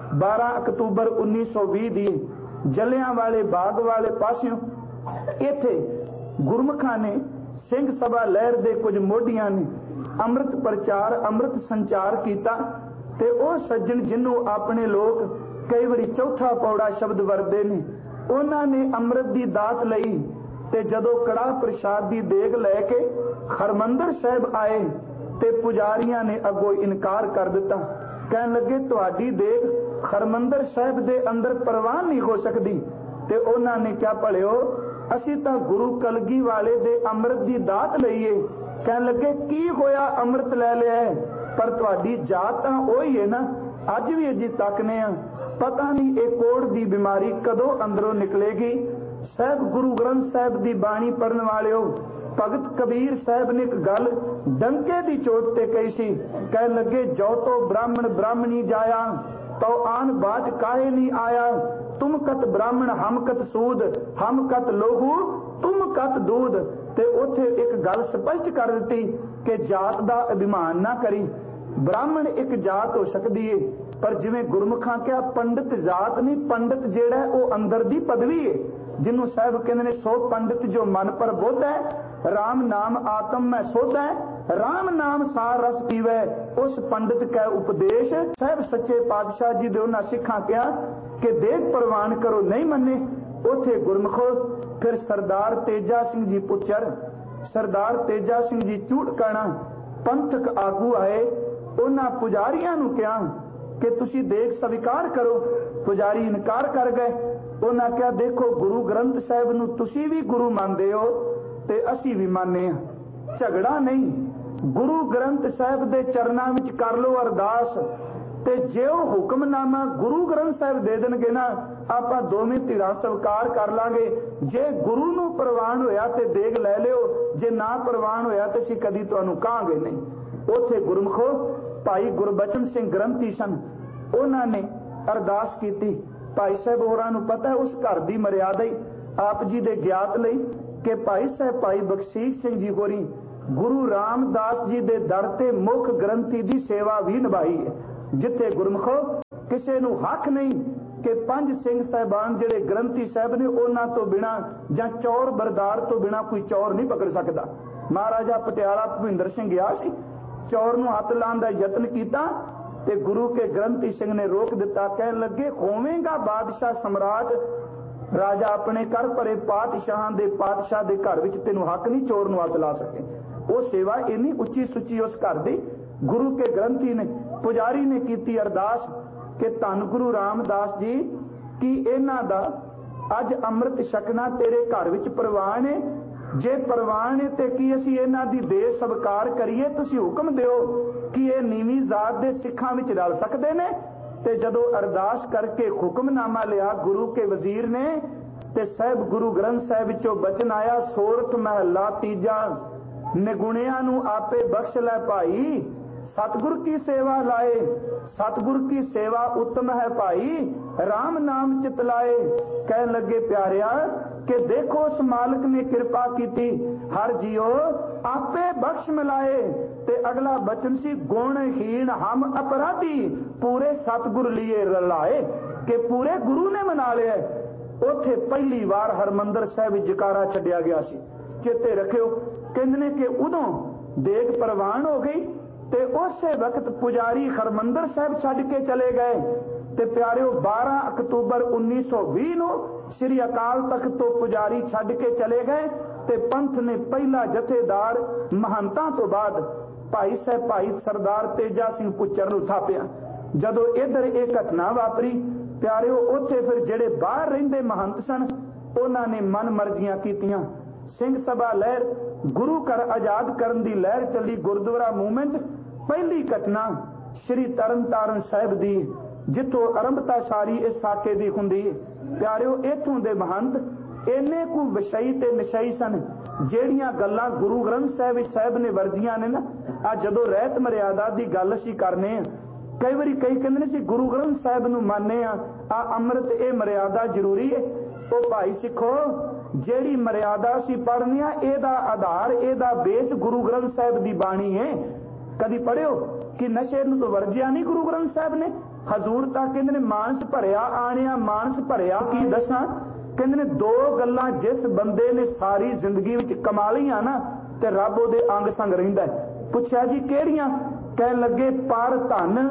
12 अक्तूबर 1920 दी जलियांवाले बाग वाले पासियों इत्थे गुरमुखां ने सिंह सभा लहर दे कुछ मोढियां ने अमृत प्रचार अमृत संचार किया ते ओ सज्जन जिन्हों अपने लोग कई बारी चौथा पौड़ा शब्द वरते ने उन्होंने अमृत की दात लई ते जदों कड़ाह प्रसाद की देग लैके हरमंदर साहिब आए ते पुजारियां ने अगों इनकार कर दिता। कहन लगे तुहाडी देग हरमंदर साहिब दे अंदर प्रवान नहीं हो सकती। ते उन्होंने क्या भलिओ असीं तां गुरु कलगी वाले दे अमृत की दात लईए। कहन लगे की होया अमृत ले लिया है, पर तुहाडी जात तां ओही है ना। अज भी अजी तकने आ, पता नहीं ये कोड़ की बीमारी कदों अंदरों निकलेगी। साहब गुरु ग्रंथ साहब की बाणी पढ़न वाले भगत कबीर साहब ने एक गल डंके की चोट ते कही सी। कह लगे जो तो ब्राह्मण ब्राह्मणी जाया तो आन बाज काहे नहीं आया। तुम कत ब्राह्मण हम कत सूद हम कत लोहू तुम कत दूध। ते उथे एक गल स्पष्ट कर दी कि जात का अभिमान ना करी। ब्राह्मण एक जात हो सकती है, पर जिवें गुरमुखां क्या पंडित जात नहीं, पंडित जेड़ा है वो अंदर दी पदवी है जिन्हों साहब कहते हैं सो पंडित जो मन पर बोध है राम नाम आत्म में सोध है राम नाम सार रस पीवे उस पंडित का उपदेश। साहब सच्चे पातशाह जी दे उन्हां सिखां कहा कि देख प्रवान करो नहीं मन्ने। उथे गुरमुखो फिर सरदार तेजा सिंह जी पुत्र सरदार तेजा सिंह जी झूड़काना पंथक आगू आए। उन्हां पुजारियां नूं कहा कि तुसी देख स्वीकार करो। पुजारी इनकार कर गए। उन्हां कहा देखो गुरु ग्रंथ साहिब नूं तुसी भी गुरु मानदे हो ते असी भी माने आ, झगड़ा नहीं। गुरु ग्रंथ साहिब दे चरनां विच कर लो अरदास ते जे ओ हुक्मनामा गुरु ग्रंथ साहिब दे देणगे ना आपां दोवें धिरां स्वीकार कर लांगे। जे गुरु नूं प्रवान होया ते देग लै लिओ, जे ना प्रवान होया ते असीं कदी तुहानूं कहांगे नहीं। उथे गुरमुखो भाई गुरबचन सिंह ग्रंथी सन, उन्हां ने अरदास कीती। भाई साहब होरां नूं पता है उस घर की मर्यादा ही आप जी दे ज्ञात लई कि भाई साहब भाई बख्शीश सिंह जी होरी ਗੁਰੂ ਰਾਮਦਾਸ ਜੀ ਦੇ ਦਰ ਤੇ ਮੁੱਖ ਗ੍ਰੰਥੀ ਦੀ ਸੇਵਾ ਵੀ ਨਿਭਾਈ ਹੈ। ਜਿੱਥੇ ਗੁਰਮੁਖੋ ਕਿਸੇ ਨੂੰ ਹੱਕ ਨਹੀਂ ਕਿ ਪੰਜ ਸਿੰਘ ਸਾਹਿਬਾਨ ਜਿਹੜੇ ਗ੍ਰੰਥੀ ਸਾਹਿਬ ਨੇ ਉਹਨਾਂ ਤੋਂ ਬਿਨਾ ਜਾਂ ਚੌਰ ਬਰਦਾਰ ਤੋਂ ਬਿਨਾ ਕੋਈ ਚੌਰ ਨਹੀਂ ਪਕੜ ਸਕਦਾ। ਮਹਾਰਾਜਾ ਪਟਿਆਲਾ ਭੁਪਿੰਦਰ ਸਿੰਘ ਗਿਆ ਸੀ, ਚੌਰ ਨੂੰ ਹੱਥ ਲਾਉਣ ਦਾ ਯਤਨ ਕੀਤਾ ਤੇ ਗੁਰੂ ਕੇ ਗ੍ਰੰਥੀ ਸਿੰਘ ਨੇ ਰੋਕ ਦਿੱਤਾ। ਕਹਿਣ ਲੱਗੇ ਹੋਵੇਗਾ ਬਾਦਸ਼ਾਹ ਸਮਰਾਟ, ਰਾਜਾ ਆਪਣੇ ਘਰ ਭਰੇ ਪਾਤਸ਼ਾਹਾਂ ਦੇ ਪਾਤਸ਼ਾਹ ਦੇ ਘਰ ਵਿੱਚ ਤੈਨੂੰ ਹੱਕ ਨਹੀਂ ਚੋਰ ਨੂੰ ਹੱਥ ਲਾ ਸਕੇ। ਉਹ ਸੇਵਾ ਇੰਨੀ ਉੱਚੀ ਸੁੱਚੀ ਉਸ ਘਰ ਦੀ ਗੁਰੂ ਕੇ ਗ੍ਰੰਥੀ ਨੇ ਪੁਜਾਰੀ ਨੇ ਕੀਤੀ ਅਰਦਾਸ ਕਿ ਧੰਨ ਗੁਰੂ ਰਾਮਦਾਸ ਜੀ ਕੀ ਇਹਨਾਂ ਦਾ ਅੱਜ ਅੰਮ੍ਰਿਤ ਛਕਣਾ ਤੇਰੇ ਘਰ ਵਿੱਚ ਪ੍ਰਵਾਨ ਹੈ? ਜੇ ਪ੍ਰਵਾਨ ਹੈ ਤੇ ਕੀ ਅਸੀਂ ਇਹਨਾਂ ਦੀ ਦੇ ਸਵਕਾਰ ਕਰੀਏ? ਤੁਸੀਂ ਹੁਕਮ ਦਿਓ ਕਿ ਇਹ ਨੀਵੀਂ ਜ਼ਾਤ ਦੇ ਸਿੱਖਾਂ ਵਿੱਚ ਰਲ ਸਕਦੇ ਨੇ। ਤੇ ਜਦੋਂ ਅਰਦਾਸ ਕਰਕੇ ਹੁਕਮਨਾਮਾ ਲਿਆ ਗੁਰੂ ਕੇ ਵਜ਼ੀਰ ਨੇ ਤੇ ਸਾਹਿਬ ਗੁਰੂ ਗ੍ਰੰਥ ਸਾਹਿਬ ਵਿੱਚੋਂ ਬਚਨ ਆਇਆ, ਸੋਰਠ ਮਹੱਲਾ ਤੀਜਾ, ਨਿਗੁਣਿਆਂ ਨੂੰ ਆਪੇ ਬਖਸ਼ ਲੈ ਭਾਈ, सतगुर की सेवा लाए, सतगुर की सेवा उत्तम है भाई, राम नाम चितलाए। कह लगे प्यारिया कि देखो उस मालिक ने कृपा की थी, हर जियो आपे बख्श मिलाए। ते अगला बचन सी गुणहीन हम अपराधी, पूरे सतगुर लिए रलाए, कि पूरे गुरु ने मना लिया। उथे पहली बार हरमंदर साहिब जकारा छड्या गया सी। चेते रखियो कहंदे कि उदों देग प्रवान हो गई ते उस वक्त पुजारी हरमंदर साहिब छड्ड के चले गए। ते प्यारिओ 12 अक्तूबर 1920 ਨੂੰ श्री अकाल तख्त तो पुजारी छड्ड के चले गए ते पंथ ने पहला जथेदार महंतां तो बाद भाई साहब भाई सरदार तेजा सिंह पुच्चर ਨੂੰ ਥਾਪਿਆ। ਜਦੋਂ इधर ਇਹ घटना वापरी प्यारिओ ਉੱਥੇ ਫਿਰ ਜਿਹੜੇ ਬਾਹਰ ਰਹਿੰਦੇ महंत ਸਨ ਉਹਨਾਂ ਨੇ ਮਨ ਮਰਜ਼ੀਆਂ ਕੀਤੀਆਂ। ਸਿੰਘ ਸਭਾ ਲਹਿਰ, ਗੁਰੂ ਘਰ ਆਜ਼ਾਦ ਕਰਨ ਦੀ ਲਹਿਰ ਚੱਲੀ, ਗੁਰਦੁਆਰਾ ਮੂਵਮੈਂਟ। ਪਹਿਲੀ ਘਟਨਾ ਸ਼੍ਰੀ ਤਰਨਤਾਰਨ ਸਾਹਿਬ ਦੀ, ਜਿੱਥੋਂ ਆਰੰਭਤਾ ਸਾਰੀ ਇਸ ਸਾਕੇ ਦੀ ਹੁੰਦੀ ਹੈ। ਪਿਆਰਿਓ ਇੱਥੋਂ ਦੇ ਮਹੰਤ ਇੰਨੇ ਕੁ ਵਿਸ਼ਈ ਤੇ ਨਿਸ਼ਈ ਸਨ, ਜਿਹੜੀਆਂ ਗੱਲਾਂ ਗੁਰੂ ਗ੍ਰੰਥ ਸਾਹਿਬ ਨੇ ਵਰਜੀਆਂ ਨੇ ਨਾ। ਅੱਜ ਜਦੋਂ ਰਹਿਤ ਮਰਿਆਦਾ ਦੀ ਗੱਲ ਅਸੀਂ ਕਰਨੇ ਆ, ਕਈ ਵਾਰੀ ਕਈ ਕਹਿੰਦੇ ਨੇ ਸੀ ਗੁਰੂ ਗ੍ਰੰਥ ਸਾਹਿਬ ਨੂੰ ਮੰਨਦੇ ਆ ਅੰਮ੍ਰਿਤ ਇਹ ਮਰਿਆਦਾ ਜ਼ਰੂਰੀ ਹੈ। ਉਹ ਭਾਈ ਸਿੱਖੋ, ਜਿਹੜੀ ਮਰਿਆਦਾ ਅਸੀਂ ਪੜ੍ਹਨੀ ਆ ਇਹਦਾ ਆਧਾਰ ਇਹਦਾ ਬੇਸ ਗੁਰੂ ਗ੍ਰੰਥ ਸਾਹਿਬ ਦੀ ਬਾਣੀ ਹੈ। ਕਦੀ ਪੜ੍ਹਿਓ ਕਿ ਨਸ਼ੇ ਨੂੰ ਤਾਂ ਵਰਜਿਆ ਨਹੀਂ ਗੁਰੂ ਗ੍ਰੰਥ ਸਾਹਿਬ ਨੇ। ਹਜ਼ੂਰ ਤਾਂ ਕਹਿੰਦੇ ਨੇ ਮਾਨਸ ਭਰਿਆ ਆਣਿਆ ਮਾਨਸ ਭਰਿਆ। ਕੀ ਦੱਸਾਂ, ਕਹਿੰਦੇ ਨੇ ਦੋ ਗੱਲਾਂ ਜਿਸ ਬੰਦੇ ਨੇ ਸਾਰੀ ਜ਼ਿੰਦਗੀ ਵਿੱਚ ਕਮਾ ਲਈਆਂ ਨਾ ਤੇ ਰੱਬ ਉਹਦੇ ਅੰਗ ਸੰਗ ਰਹਿੰਦਾ। ਪੁੱਛਿਆ ਜੀ ਕਿਹੜੀਆਂ? ਕਹਿਣ ਲੱਗੇ ਪਰ ਧਨ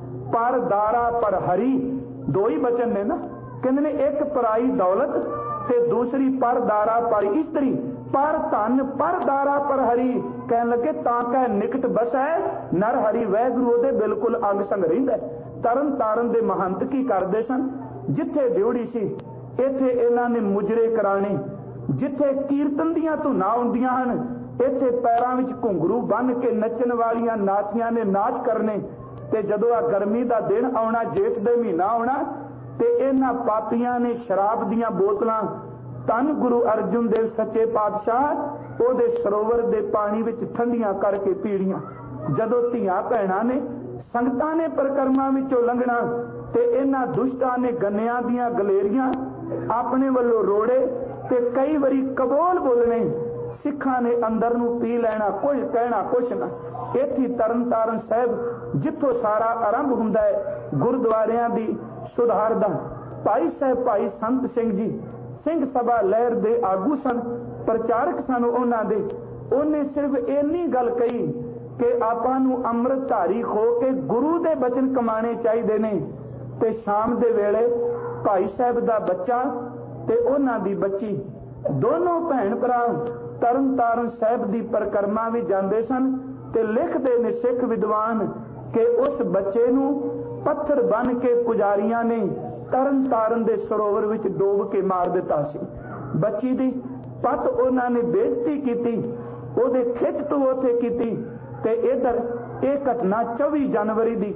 ਪਰ ਦਾਰਾ ਪਰ ਹਰੀ। ਦੋ ਹੀ ਬਚਨ ਨੇ ਨਾ। ਕਹਿੰਦੇ ਨੇ ਇੱਕ ਪਰਾਈ ਦੌਲਤ ਤੇ ਦੂਸਰੀ ਪਰ ਦਾਰਾ ਪਰ ਇਸਤਰੀ। ਪਰ ਧਨ ਪਰ ਦਾਰਾ ਪਰ ਹਰੀ। ਕਹਿਣ ਲੱਗੇ ਤਾਂ ਕਹਿ ਨਿਕਟ ਬਸੈ ਨਰ ਹਰੀ, ਵੈਗੁਰੂ ਉਹਦੇ ਬਿਲਕੁਲ ਅੰਗ ਸੰਗ ਰਹਿੰਦਾ। ਤਰਨ ਤਾਰਨ ਦੇ ਮਹੰਤ ਕੀ ਕਰਦੇ ਸਨ? ਜਿੱਥੇ ਡਿਉੜੀ ਸੀ ਇੱਥੇ ਇਹਨਾਂ ਨੇ ਮੁਜਰੇ ਕਰਾਣੇ, ਜਿੱਥੇ ਕੀਰਤਨ ਦੀਆਂ ਧੁਨਾਂ ਹੁੰਦੀਆਂ ਹਨ ਇੱਥੇ ਪੈਰਾਂ ਵਿੱਚ ਘੁੰਗਰੂ ਬੰਨ੍ਹ ਕੇ ਨੱਚਣ ਵਾਲੀਆਂ ਨਾਚੀਆਂ ਨੇ ਨਾਚ ਕਰਨੇ। ਤੇ ਜਦੋਂ ਆ ਗਰਮੀ ਦਾ ਦਿਨ ਆਉਣਾ, ਜੇਠ ਦੇ ਮਹੀਨਾ ਆਉਣਾ, ਤੇ ਇਹਨਾਂ ਪਾਪੀਆਂ ਨੇ ਸ਼ਰਾਬ ਦੀਆਂ ਬੋਤਲਾਂ ਧੰਨ ਗੁਰੂ ਅਰਜਨ ਦੇਵ ਸੱਚੇ ਪਾਤਸ਼ਾਹ ਉਹਦੇ ਸਰੋਵਰ ਦੇ ਪਾਣੀ ਵਿੱਚ ਠੰਡੀਆਂ ਕਰਕੇ ਪੀੜੀਆਂ। ਜਦੋਂ ਧੀਆਂ ਭੈਣਾਂ ਨੇ ਸੰਗਤਾਂ ਨੇ ਪਰਿਕਰਮਾ ਵਿੱਚੋਂ ਲੰਘਣਾ ਤੇ ਇਹਨਾਂ ਦੁਸ਼ਟਾਂ ਨੇ ਗੰਨਿਆਂ ਦੀਆਂ ਗਲੇਰੀਆਂ ਆਪਣੇ ਵੱਲੋਂ ਰੋੜੇ ਤੇ ਕਈ ਵਾਰੀ ਕਬੋਲ ਬੋਲਣੇ। ਸਿੱਖਾਂ ਨੇ ਅੰਦਰ ਨੂੰ ਪੀ ਲੈਣਾ, ਕੁਝ ਕਹਿਣਾ ਕੁਛ ਨਾ। ਇੱਥੇ ਤਰਨਤਾਰਨ ਸਾਹਿਬ ਜਿੱਥੋਂ ਸਾਰਾ ਆਰੰਭ ਹੁੰਦਾ ਹੈ ਗੁਰਦੁਆਰਿਆਂ ਦੀ ਸੁਧਾਰ ਦਾ। ਭਾਈ ਸਾਹਿਬ ਭਾਈ ਸੰਤ ਸਿੰਘ ਜੀ ਸਿੰਘ ਸਭਾ ਲਹਿਰ ਦੇ ਆਗੂ ਸਨ, ਪ੍ਰਚਾਰਕ ਸਨ ਉਹਨਾਂ ਦੇ। ਉਹਨੇ ਸਿਰਫ ਇੰਨੀ ਗੱਲ ਕਹੀ ਕਿ ਆਪਾਂ ਨੂੰ ਅੰਮ੍ਰਿਤਧਾਰੀ ਹੋ ਕੇ ਗੁਰੂ ਦੇ ਬਚਨ ਕਮਾਣੇ ਚਾਹੀਦੇ ਨੇ। ਤੇ ਸ਼ਾਮ ਦੇ ਵੇਲੇ ਭਾਈ ਸਾਹਿਬ ਦਾ ਬੱਚਾ ਤੇ ਉਹਨਾਂ ਦੀ ਬੱਚੀ ਦੋਨੋਂ ਭੈਣ ਭਰਾ ਤਰਨਤਾਰਨ ਸਾਹਿਬ ਦੀ ਪਰਿਕਰਮਾ ਵੀ ਜਾਂਦੇ ਸਨ। ਤੇ ਲਿਖਦੇ ਨੇ ਸਿੱਖ ਵਿਦਵਾਨ ਕਿ ਉਸ ਬੱਚੇ ਨੂੰ ਪੱਥਰ ਬੰਨ੍ਹ ਕੇ ਪੁਜਾਰੀਆਂ ਨੇ ਤਰਨਤਾਰਨ ਦੇ ਸਰੋਵਰ ਵਿੱਚ ਡੋਬ ਕੇ ਮਾਰ ਦਿੱਤਾ ਸੀ। ਬੱਚੀ ਦੀ ਪੱਤ ਉਹਨਾਂ ਨੇ ਬੇਇੱਜ਼ਤੀ ਕੀਤੀ, ਉਹਦੇ ਖਿੱਚ ਤੋਂ ਉੱਥੇ ਕੀਤੀ। ਤੇ ਇਧਰ ਇਹ ਘਟਨਾ 24 ਜਨਵਰੀ ਦੀ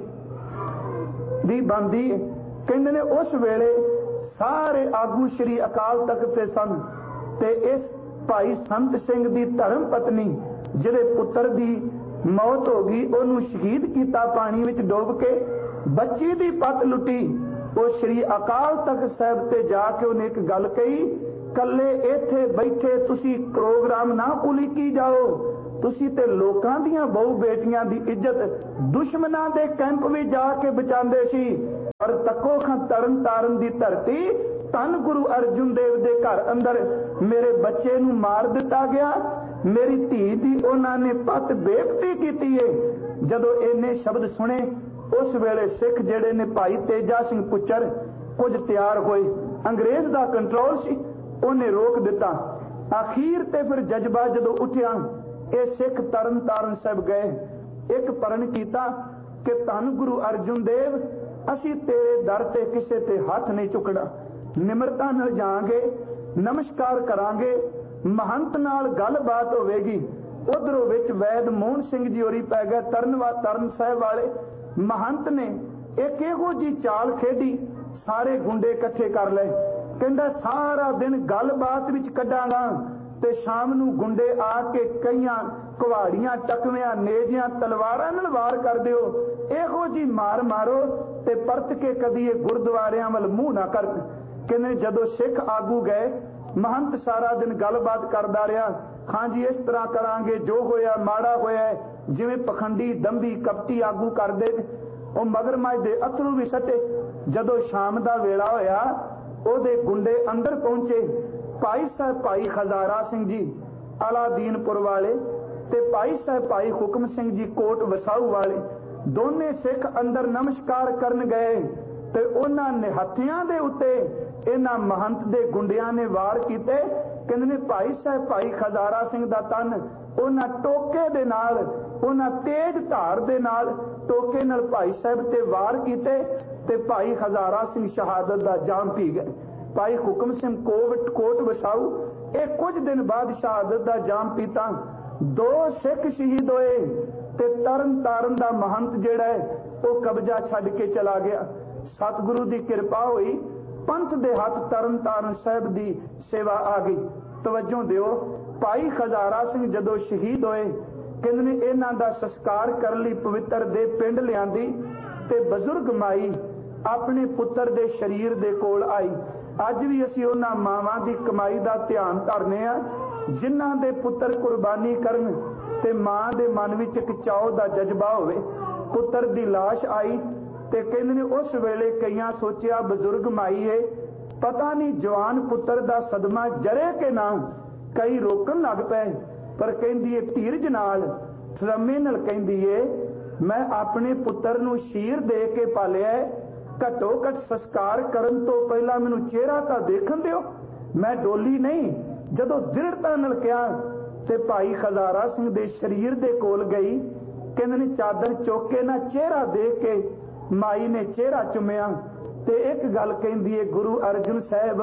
ਬਣਦੀ ਹੈ। ਕਹਿੰਦੇ ਨੇ ਉਸ ਵੇਲੇ ਸਾਰੇ ਆਗੂ ਸ਼੍ਰੀ ਅਕਾਲ ਤਖਤ ਤੇ ਸਨ ਤੇ ਇਸ ਭਾਈ ਸੰਤ ਸਿੰਘ ਦੀ ਧਰਮ ਪਤਨੀ ਜਿਹੜੇ ਪੁੱਤਰ ਦੀ ਮੌਤ ਹੋ ਗਈ ਉਹਨੂੰ ਸ਼ਹੀਦ ਕੀਤਾ ਪਾਣੀ ਵਿੱਚ ਡੁੱਬ ਕੇ। ਬੱਚੀ ਦੀ ਪੱਤ ਲੁੱਟੀ। ਉਹ ਸ਼੍ਰੀ ਅਕਾਲ ਤਖਤ ਸਾਹਿਬ ਤੇ ਜਾ ਕੇ ਉਹਨੇ ਇੱਕ ਗੱਲ ਕਹੀ, ਕੱਲੇ ਇੱਥੇ ਬੈਠੇ ਤੁਸੀਂ ਪ੍ਰੋਗਰਾਮ ਨਾ ਉਲੀਕੀ ਜਾਓ, तुसी ते लोकां दियां बहु बेटियां दी इज्जत दुश्मनां दे कैंप भी जाके बचांदे सी। पर तको खां तरन ताਰਨ दी धरती धन गुरु अर्जुन देव दे घर अंदर मेरे बच्चे नूं मार दिता गया, मेरी धी दी उन्हां ने पत बेइज्जती कीती है। जदों इन्ने शब्द सुने उस वेले सिख जेड़े ने भाई तेजा सिंह पुच्चर कुछ तैयार होए। अंग्रेज दा कंट्रोल सी, उन्हें रोक दिता। आखिर ते फिर जज्बा जदों उठिया ये सिख तरन तारण साहिब गए, एक प्रण कीता कि धन गुरु अर्जुन देव असी तेरे दर ते किसे ते हाथ नहीं चुकना, निमरता नाल जांगे, नमस्कार करांगे, महंत नाल गलबात होवेगी। उधरों विच वैद मोहन सिंह जी होरी पै गए, तरन साहिब वाले महंत ने एक इहो जी चाल खेडी, सारे गुंडे इकट्ठे कर ले। कहंदा सारा दिन गलबात विच कड्डांगा ते शाम नूं गुंडे आके कईयां कुहाड़ियां, टकवियां, नेजियां, तलवारां नाल वार कर दिओ, इहो जी मार मारो ते परत के कदी ये गुरुद्वारियां वल मूंह ना कर। कहंदे जदों सिख आगू गए, महंत सारा दिन गलबात करदा रहा। हां जी इस तरह करांगे, जो होया माड़ा होया, जिवें पखंडी दंभी कपटी आगू करदे ਉਹ मगरमच्छ दे अथरू भी सटे। जदों शाम दा वेला होया ਉਹਦੇ गुंडे अंदर पहुंचे। भाई साहब भाई खजारा सिंह जी अलादीनपुर वाले ते भाई साहब भाई हुक्म सिंह जी कोट वसाऊ वाले दोने सिख अंदर नमस्कार करन गए ते उन्हां ने हथियां दे उत्ते इन्हां महंत दे गुंडियां ने वार कीते। कहंदे ने भाई साहब भाई खजारा सिंह दा तन उन्हां टोके दे नाल, उन्हां तेज धार दे नाल टोके नाल भाई साहब ते वार कीते ते भाई खजारा सिंह शहादत दा जाम पी गए। भाई हुक्म सिंह कोट वसाऊ एक कुछ दिन बाद शहादत दा जाम पीता। दो सिख शहीद होए ते तरन तारण दा महंत जेड़ा है वो कब्जा छड्ड के चला गया। सतगुरु दी कृपा हुई, पंथ दे हाथ तरन तारण साहिब दी सेवा आ गई। तवज्जो दिओ, भाई खजारा सिंह जदों शहीद होए, कहंदे ने इन्हां दा संस्कार कर लई पवित्र दे पिंड लिआंदी ते बजुर्ग माई अपने पुत्र दे शरीर दे कोल आई। अज भी असीं उन्हां मावां दी कमाई दा ध्यान धरने आ जिन्हां दे पुत्र कुर्बानी करन ते मां दे मन विच इक चाओ दा जज्बा होवे। पुत्र दी लाश आई ते कहंदे ने उस वेले कईयां सोचिया बजुर्ग माई है, पता नहीं जवान पुत्र दा सदमा जरे के ना, कई रोकन लग पे, पर कहंदी है धीरज नाल रमे नाल कहंदी है मैं अपने पुत्र नूं शीर दे के पालिया, घटो घट संस्कार करन तो पहला मैनू चेहरा तां देखण दिओ, मैं डोली नहीं। जदों दृढ़ता नाल कहा ते भाई खजारा सिंह दे शरीर दे कोल गई, कहंदे ने चादर चुक के ना चेहरा देख के माई ने चेहरा चुमिया ते एक गल कहंदी है गुरु अर्जुन साहिब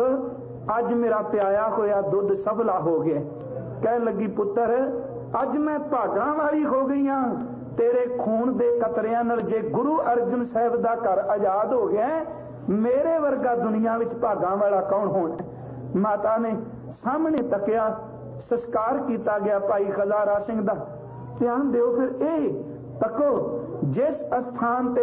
अज मेरा प्याया होया दुध सफला हो गया। कह लगी पुत्र अज मैं भागां वाली हो गई हां, तेरे खून दे कतरियां नाल जे गुरु अर्जुन साहिब दा घर आजाद हो गया, मेरे वर्गा दुनिया विच भागां वाला कौन होना। माता ने सामने तकिया, संस्कार किया गया भाई खजारा सिंह दा। ध्यान दिओ फिर ए तको जिस स्थान ते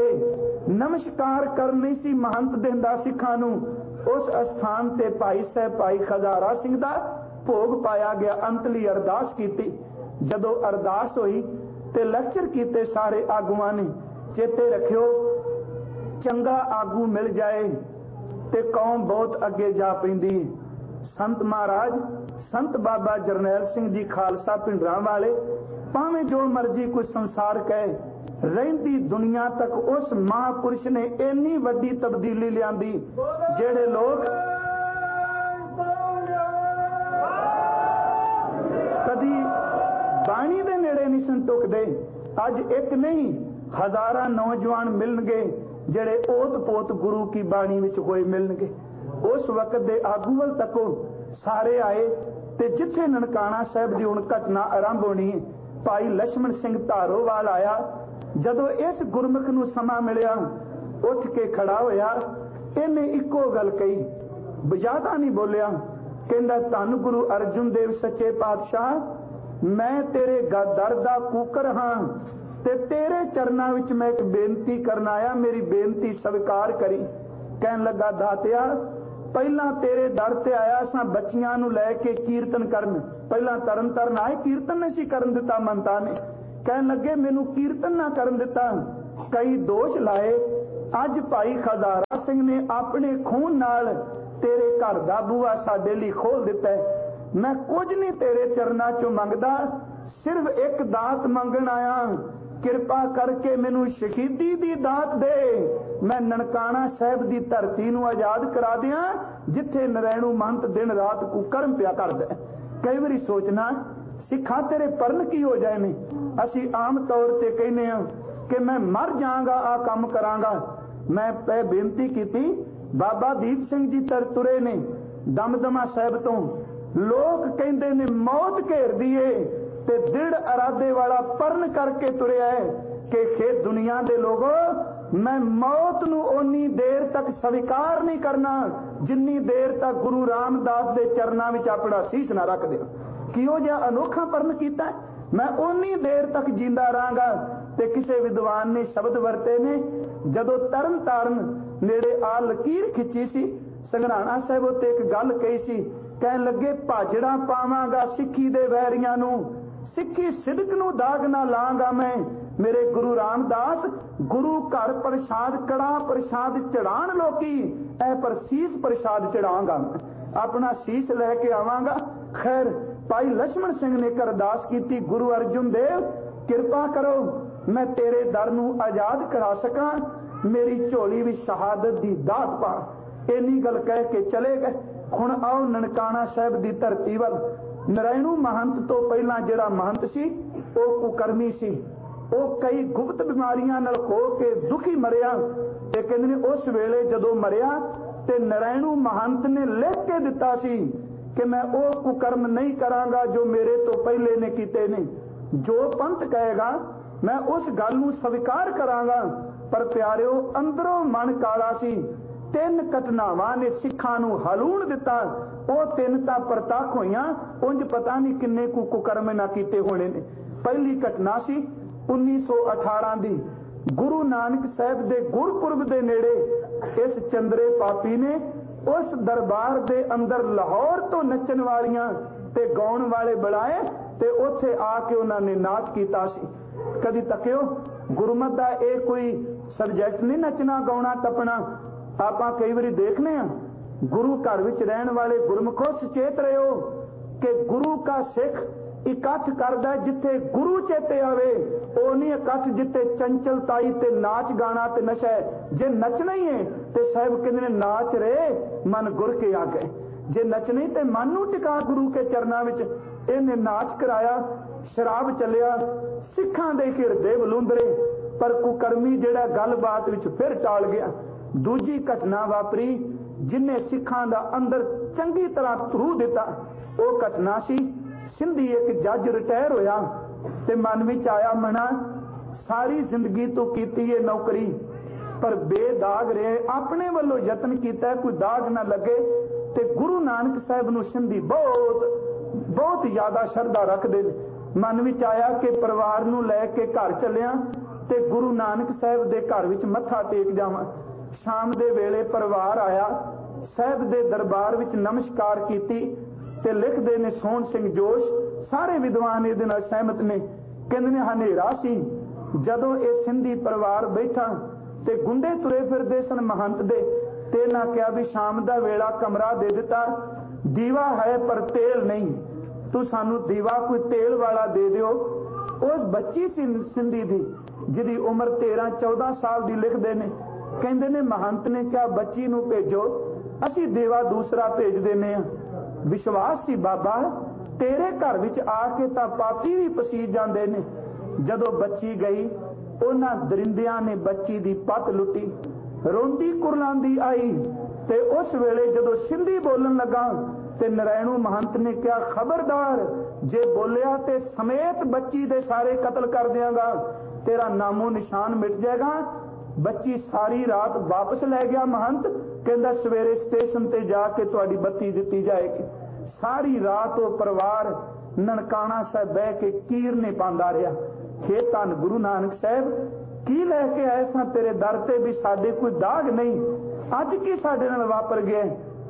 नमस्कार करनी सी महंत दिंदा सिखां नूं, उस स्थान ते भाई साहब भाई खजारा सिंह दा भोग पाया गया। अंतली अरदास की। जदों अरदास हुई ते लैक्चर कीते सारे आगुआं ने, चेते रखियो चंगा आगू मिल जाए ते कौम बहुत अगे जा पैंदी। संत महाराज संत बाबा जरनैल सिंह जी खालसा पिंडरां वाले भावें जो मर्जी कोई संसार कहे, रहिंदी दुनिया तक उस महापुरुष ने इन्नी वड्डी तब्दीली लियांदी। जेड़े लोग कदी बाणी दे नेड़े नहीं सन टुकदे, अज एक नहीं हजारां नौजवान मिलणगे जेड़े ओत पोत गुरु की बाणी विच होए मिलणगे। उस वक्त दे आगू वल तको सारे आए ते जिथे ननकाना साहिब दी हुण घटना आरंभ होनी है। भाई लक्ष्मण सिंह धारोवाल आया, जदों इस गुरमुख नूं समा मिलिया उठ के खड़ा होया, इन्हें इक्को गल कही, ज्यादा नहीं बोलिया। कहंदा धन गुरु अर्जुन देव सच्चे पातशाह मैं तेरे दर दा कूकर हां ते तेरे चरनां विच मैं एक बेनती करन आया, मेरी बेनती स्वीकार करी। कहन लगा दातिया ਪਹਿਲਾਂ ਤੇਰੇ ਦਰ ਤੇ ਆਇਆ ਸਾਂ ਬੱਚੀਆਂ ਨੂੰ ਲੈ ਕੇ ਕੀਰਤਨ ਕਰਨ। ਪਹਿਲਾਂ ਤਰਨ ਤਾਰਨ ਆਏ, ਕੀਰਤਨ ਨਹੀਂ ਸੀ ਕਰਨ ਦਿੱਤਾ ਮੰਤਾ ਨੇ। ਕਹਿਣ ਲੱਗੇ ਮੈਨੂੰ ਕੀਰਤਨ ਨਾ ਕਰਨ ਦਿੱਤਾ। ਕਈ ਦੋਸ਼ ਲਾਏ। ਅੱਜ ਭਾਈ ਖਜ਼ਾਰਾ ਸਿੰਘ ਨੇ ਆਪਣੇ ਖੂਨ ਨਾਲ ਤੇਰੇ ਘਰ ਦਾ ਬੂਹਾ ਸਾਡੇ ਲਈ ਖੋਲ ਦਿੱਤਾ ਹੈ। ਮੈਂ ਕੁਝ ਨਹੀਂ ਤੇਰੇ ਚਰਨਾਂ ਚੋਂ ਮੰਗਦਾ, ਸਿਰਫ ਇੱਕ ਦਾਤ ਮੰਗਣ ਆਇਆ। ਕਿਰਪਾ ਕਰਕੇ ਮੈਨੂੰ ਸ਼ਹੀਦੀ ਦੀ ਦਾਤ ਦੇ। ਮੈਂ ਨਨਕਾਣਾ ਸਾਹਿਬ ਦੀ ਧਰਤੀ ਨੂੰ ਆਜ਼ਾਦ ਕਰਾ ਦਿਆਂ, ਜਿੱਥੇ ਨਰੈਣੂ ਮਹੰਤ ਦਿਨ ਰਾਤ ਕੁਕਰਮ ਪਿਆ ਕਰਦਾ। ਕਈ ਵਾਰੀ ਸੋਚਣਾ ਸਿੱਖਾਂ ਤੇਰੇ ਪਰਨ ਕੀ ਹੋ ਜਾਏ ਨੇ। ਅਸੀਂ ਆਮ ਤੌਰ ਤੇ ਕਹਿੰਦੇ ਹਾਂ ਕਿ ਮੈਂ ਮਰ ਜਾਵਾਂਗਾ, ਆ ਕੰਮ ਕਰਾਂਗਾ। ਮੈਂ ਬੇਨਤੀ ਕੀਤੀ, ਬਾਬਾ ਦੀਪ ਸਿੰਘ ਜੀ ਤੁਰੇ ਨੇ ਦਮਦਮਾ ਸਾਹਿਬ ਤੋਂ। ਲੋਕ ਕਹਿੰਦੇ ਨੇ ਮੌਤ ਘੇਰਦੀ ਏ, ਤੇ ਦ੍ਰਿੜ ਇਰਾਦੇ ਵਾਲਾ ਪਰਨ ਕਰਕੇ ਤੁਰਿਆ ਹੈ ਕਿ ਖੇ ਦੁਨੀਆ ਦੇ ਲੋਗੋ, ਮੈਂ ਮੌਤ ਨੂੰ ਓਨੀ ਦੇਰ ਤੱਕ ਸਵੀਕਾਰ ਨਹੀਂ ਕਰਨਾ ਜਿੰਨੀ ਦੇਰ ਤੱਕ ਗੁਰੂ ਰਾਮਦਾਸ ਦੇ ਚਰਨਾਂ ਵਿੱਚ ਆਪਣਾ ਸੀਸ ਨਾ ਰੱਖ ਦਿਓ। ਕਿਉਂ ਜਿਹਾ ਅਨੋਖਾ ਪਰਨ ਕੀਤਾ। ਮੈਂ ਓਨੀ ਦੇਰ ਤੱਕ ਜਿੰਦਾ ਰਹਾਂਗਾ। ਤੇ ਕਿਸੇ ਵਿਦਵਾਨ ਨੇ ਸ਼ਬਦ ਵਰਤੇ ਨੇ, ਜਦੋਂ ਤਰਨ ਤਾਰਨ ਨੇੜੇ ਆ ਲਕੀਰ ਖਿੱਚੀ ਸੀ, ਸੰਘਰਾਣਾ ਸਾਹਿਬ ਉੱਤੇ ਇੱਕ ਗੱਲ ਕਹੀ ਸੀ। ਕਹਿਣ ਲੱਗੇ ਭਾਜੜਾ ਪਾਵਾਂਗਾ ਸਿੱਖੀ ਦੇ ਵੈਰੀਆਂ ਨੂੰ, ਸਿੱਖੀ ਸਿਦਕ ਨੂੰ ਦਾਗ ਨਾ ਲਾਂਗਾ ਮੈਂ। ਮੇਰੇ ਗੁਰੂ ਰਾਮਦਾਸ ਗੁਰੂ ਘਰ ਪ੍ਰਸ਼ਾਦ ਕੜਾ ਪ੍ਰਸ਼ਾਦ ਚੜਾਣ ਲੋਕੀ, ਐ ਪਰ ਸੀਸ ਪ੍ਰਸ਼ਾਦ ਚੜਾਵਾਂਗਾ। ਆਪਣਾ ਸੀਸ ਲੈ ਕੇ ਆਵਾਂਗਾ। ਖੈਰ ਭਾਈ ਲਛਮਣ ਸਿੰਘ ਨੇ ਅਰਦਾਸ ਕੀਤੀ, ਗੁਰੂ ਅਰਜਨ ਦੇਵ ਕਿਰਪਾ ਕਰੋ, ਮੈਂ ਤੇਰੇ ਦਰ ਨੂੰ ਆਜ਼ਾਦ ਕਰਾ ਸਕਾਂ, ਮੇਰੀ ਝੋਲੀ ਵਿੱਚ ਸ਼ਹਾਦਤ ਦੀ ਦਾਤ ਪਾ। ਇੰਨੀ ਗੱਲ ਕਹਿ ਕੇ ਚਲੇ ਗਏ। ਹੁਣ ਆਓ ਨਨਕਾਣਾ ਸਾਹਿਬ ਦੀ ਧਰਤੀ ਵੱਲ। ਨਰੈਣੂ ਮਹੰਤ ਤੋਂ ਪਹਿਲਾਂ ਜਿਹੜਾ ਮਹੰਤ ਸੀ ਉਹ ਕੁਕਰਮੀ ਸੀ। ਉਹ ਕਈ ਗੁਪਤ ਬਿਮਾਰੀਆਂ ਨਾਲ ਹੋ ਕੇ ਦੁਖੀ ਮਰਿਆ। ਤੇ ਕਹਿੰਦੇ ਨੇ ਉਸ ਵੇਲੇ ਜਦੋਂ ਮਰਿਆ ਤੇ ਨਰੈਣੂ ਮਹੰਤ ਨੇ ਲਿਖ ਕੇ ਦਿੱਤਾ ਸੀ ਕਿ ਮੈਂ ਉਹ ਕੁਕਰਮ ਨਹੀਂ ਕਰਾਂਗਾ ਜੋ ਮੇਰੇ ਤੋਂ ਪਹਿਲੇ ਨੇ ਕੀਤੇ ਨੇ। ਜੋ ਪੰਥ ਕਹੇਗਾ ਮੈਂ ਉਸ ਗੱਲ ਨੂੰ ਸਵੀਕਾਰ ਕਰਾਂਗਾ। ਪਰ ਪਿਆਰਿਓ, ਅੰਦਰੋਂ ਮਨ ਕਾਲਾ ਸੀ। 3 ਘਟਨਾਵਾਂ ਨੇ ਸਿੱਖਾਂ ਨੂੰ ਹਲੂਣ ਦਿੱਤਾ। ਉਹ 3 ਤਾਂ ਪ੍ਰਤੱਖ ਹੋਈਆਂ, ਉਂਝ ਪਤਾ ਨਹੀਂ ਕਿੰਨੇ ਕੁਕਰਮ ਨਾ ਕੀਤੇ ਹੋਣੇ ਨੇ। ਪਹਿਲੀ ਘਟਨਾ ਸੀ 1918 ਦੀ। ਗੁਰੂ ਨਾਨਕ ਸਾਹਿਬ ਦੇ ਗੁਰਪੁਰਬ ਦੇ ਨੇੜੇ ਇਸ ਚੰਦਰੇ ਪਾਪੀ ਨੇ ਉਸ ਦਰਬਾਰ ਦੇ ਅੰਦਰ ਲਾਹੌਰ ਤੋਂ ਨੱਚਣ ਵਾਲੀਆਂ ਤੇ ਗਾਉਣ ਵਾਲੇ ਬੁਲਾਏ ਤੇ ਉੱਥੇ ਆ ਕੇ ਉਹਨਾਂ ਨੇ ਨਾਚ ਕੀਤਾ ਸੀ। ਕਦੀ ਤੱਕਿਓ ਗੁਰਮਤ ਦਾ ਇਹ ਕੋਈ ਸਬਜੈਕਟ ਨਹੀਂ, ਨੱਚਣਾ ਗਾਉਣਾ ਟੱਪਣਾ। ਆਪਾਂ ਕਈ ਵਾਰੀ ਦੇਖਨੇ ਆ ਗੁਰੂ ਘਰ ਵਿੱਚ ਰਹਿਣ ਵਾਲੇ ਗੁਰਮੁਖੋ ਸੁਚੇਤ ਰਹੋ ਕਿ ਗੁਰੂ ਕਾ ਸਿੱਖ ਇਕੱਠ ਕਰਦਾ ਜਿੱਥੇ ਗੁਰੂ ਚੇਤੇ ਆਵੇ। ਉਹ ਨਹੀਂ ਇਕੱਠ ਜਿੱਥੇ ਚੰਚਲਤਾਈ ਤੇ ਨਾਚ ਗਾਣਾ ਤੇ ਨਸ਼ਾ ਹੈ। ਜੇ ਨੱਚਣਾ ਹੀ ਹੈ ਤੇ ਸਾਹਿਬ ਕਹਿੰਦੇ ਨੇ ਨਾਚ ਰੇ ਮਨ ਗੁਰ ਕੇ ਆ ਗਏ। ਜੇ ਨੱਚਣੀ ਤੇ ਮਨ ਨੂੰ ਟਿਕਾ ਗੁਰੂ ਕੇ ਚਰਨਾਂ ਵਿੱਚ। ਇਹਨੇ ਨਾਚ ਕਰਾਇਆ, ਸ਼ਰਾਬ ਚੱਲਿਆ, ਸਿੱਖਾਂ ਦੇ ਹਿਰਦੇ ਬਲੁੰਦਰੇ। ਪਰ ਕੁਕਰਮੀ ਜਿਹੜਾ ਗੱਲਬਾਤ ਵਿੱਚ ਫਿਰ ਟਾਲ ਗਿਆ। ਦੂਜੀ ਘਟਨਾ ਵਾਪਰੀ ਜਿਨੇ ਸਿੱਖਾਂ ਦਾ ਅੰਦਰ ਚੰਗੀ ਤਰ੍ਹਾਂ ਧਰੂ ਦਿੱਤਾ। ਉਹ ਘਟਨਾ ਸੀ ਸਿੰਧੀ ਇੱਕ ਜੱਜ ਰਿਟਾਇਰ ਹੋਇਆ ਤੇ ਮਨ ਵਿੱਚ ਆਇਆ, ਮਨਾ ਸਾਰੀ ਜ਼ਿੰਦਗੀ ਤੋਂ ਕੀਤੀ ਇਹ ਨੌਕਰੀ ਪਰ ਬੇਦਾਗ ਰਹੇ। ਆਪਣੇ ਵੱਲੋਂ ਯਤਨ ਕੀਤਾ ਕੋਈ ਦਾਗ ਨਾ ਲੱਗੇ। ਤੇ ਗੁਰੂ ਨਾਨਕ ਸਾਹਿਬ ਨੂੰ ਸਿੰਧੀ ਬਹੁਤ ਜ਼ਿਆਦਾ ਸ਼ਰਧਾ ਰੱਖਦੇ ਨੇ। ਮਨ ਵਿੱਚ ਆਇਆ ਕਿ ਪਰਿਵਾਰ ਨੂੰ ਲੈ ਕੇ ਘਰ ਚੱਲਿਆ ਤੇ ਗੁਰੂ ਨਾਨਕ ਸਾਹਿਬ ਦੇ ਘਰ ਵਿੱਚ ਮੱਥਾ ਟੇਕ ਜਾਵਾਂ। ਸ਼ਾਮ ਦੇ ਵੇਲੇ ਪਰਿਵਾਰ ਆਇਆ, ਸਾਹਿਬ ਦੇ ਦਰਬਾਰ ਵਿੱਚ ਨਮਸਕਾਰ ਕੀਤੀ ਤੇ ਲਿਖਦੇ ਨੇ ਸੋਹਣ ਸਿੰਘ ਜੋਸ਼, ਸਾਰੇ ਵਿਦਵਾਨ ਇਹਦੇ ਨਾਲ ਸਹਿਮਤ ਨੇ। ਕਹਿੰਦੇ ਨੇ ਹਨੇਰਾ ਸੀ ਜਦੋਂ ਇਹ ਸਿੰਧੀ ਪਰਿਵਾਰ ਬੈਠਾ ਤੇ ਗੁੰਡੇ ਤੁਰੇ ਫਿਰਦੇ ਸਨ ਮਹੰਤ ਦੇ। ਤੇ ਨਾ ਕਿਹਾ ਵੀ ਸ਼ਾਮ ਦਾ ਵੇਲਾ ਕਮਰਾ ਦੇ ਦਿੱਤਾ, ਦੀਵਾ ਹੈ ਪਰ ਤੇਲ ਨਹੀਂ, ਤੂੰ ਸਾਨੂੰ ਦੀਵਾ ਕੋਈ ਤੇਲ ਵਾਲਾ ਦੇ ਦਿਓ। ਉਹ ਬੱਚੀ ਸੀ ਸਿੰਧੀ ਦੀ ਜਿਹਦੀ ਉਮਰ 13-14 ਸਾਲ ਦੀ। ਲਿਖਦੇ ਨੇ ਕਹਿੰਦੇ ਨੇ ਮਹੰਤ ਨੇ ਕਿਹਾ ਬੱਚੀ ਨੂੰ ਭੇਜੋ, ਅਸੀਂ ਦੀਵਾ ਦੂਸਰਾ ਭੇਜ ਦਿੰਦੇ ਹਾਂ। ਵਿਸ਼ਵਾਸ ਸੀ ਬਾਬਾ ਤੇਰੇ ਘਰ ਵਿੱਚ ਆ ਕੇ ਤਾਂ ਪਾਪੀ ਵੀ ਪਸੀਜ ਜਾਂਦੇ ਨੇ। ਜਦੋਂ ਬੱਚੀ ਗਈ ਉਹਨਾਂ ਦਰਿੰਦਿਆਂ ਨੇ ਬੱਚੀ ਦੀ ਪੱਤ ਲੁੱਟੀ, ਰੋਂਦੀ ਕੁਰਲਾਂਦੀ ਆਈ। ਤੇ ਉਸ ਵੇਲੇ ਜਦੋਂ ਸਿੰਧੀ ਬੋਲਣ ਲੱਗਾ ਤੇ ਨਰੈਣੂ ਮਹੰਤ ਨੇ ਕਿਹਾ ਖਬਰਦਾਰ, ਜੇ ਬੋਲਿਆ ਤੇ ਸਮੇਤ ਬੱਚੀ ਦੇ ਸਾਰੇ ਕਤਲ ਕਰ ਦਿਆਂਗਾ, ਤੇਰਾ ਨਾਮੋ ਨਿਸ਼ਾਨ ਮਿਟ ਜਾਏਗਾ। ਬੱਚੀ ਸਾਰੀ ਰਾਤ ਵਾਪਸ ਲੈ ਗਿਆ ਮਹੰਤ, ਕਹਿੰਦਾ ਸਵੇਰੇ ਸਟੇਸ਼ਨ ਤੇ ਜਾ ਕੇ ਤੁਹਾਡੀ ਬੱਤੀ ਦਿੱਤੀ ਜਾਏਗੀ। ਸਾਰੀ ਰਾਤ ਉਹ ਪਰਿਵਾਰ ਨਨਕਾਣਾ ਸਾਹਿਬ ਬਹਿ ਕੇ ਕੀਰਨੇ ਪਾਉਂਦਾ ਰਿਹਾ। ਹੇ ਧੰਨ ਗੁਰੂ ਨਾਨਕ ਸਾਹਿਬ, ਕੀ ਲੈ ਕੇ ਆਏ ਸਾਂ ਤੇਰੇ ਦਰ ਤੇ ਵੀ ਸਾਡੇ ਕੋਈ ਦਾਗ ਨਹੀਂ, ਅੱਜ ਕੀ ਸਾਡੇ ਨਾਲ ਵਾਪਰ ਗਿਆ।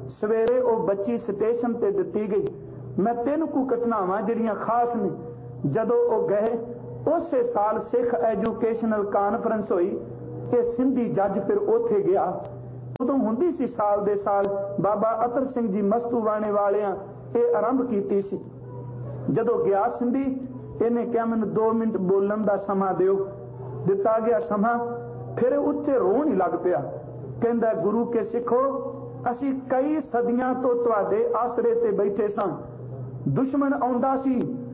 सवेरे वो बच्ची स्टेशन ते दिती गई। मैं 3 कु घटनावां जिहड़ियां खास ने, जदों वो गए उसे साल सिख एजुकेशनल कानफ्रेंस हुई कि सिंधी जज फिर उथे गया। उदों हुंदी सी साल दे साल बाबा अतर सिंह जी मस्तूवाणे वालियां ये आरंभ कीती सी। जदों गया सिंधी, इन्हें कहा मैनूं 2 मिनट बोलण दा समा दिओ। दिता गया समा, फिर उत्थे रोण ही लग पिया। कहंदा गुरु के सिखो, असीं कई सदियां तो तुहाडे आसरे ते बैठे सां। दुश्मन आउंदा सी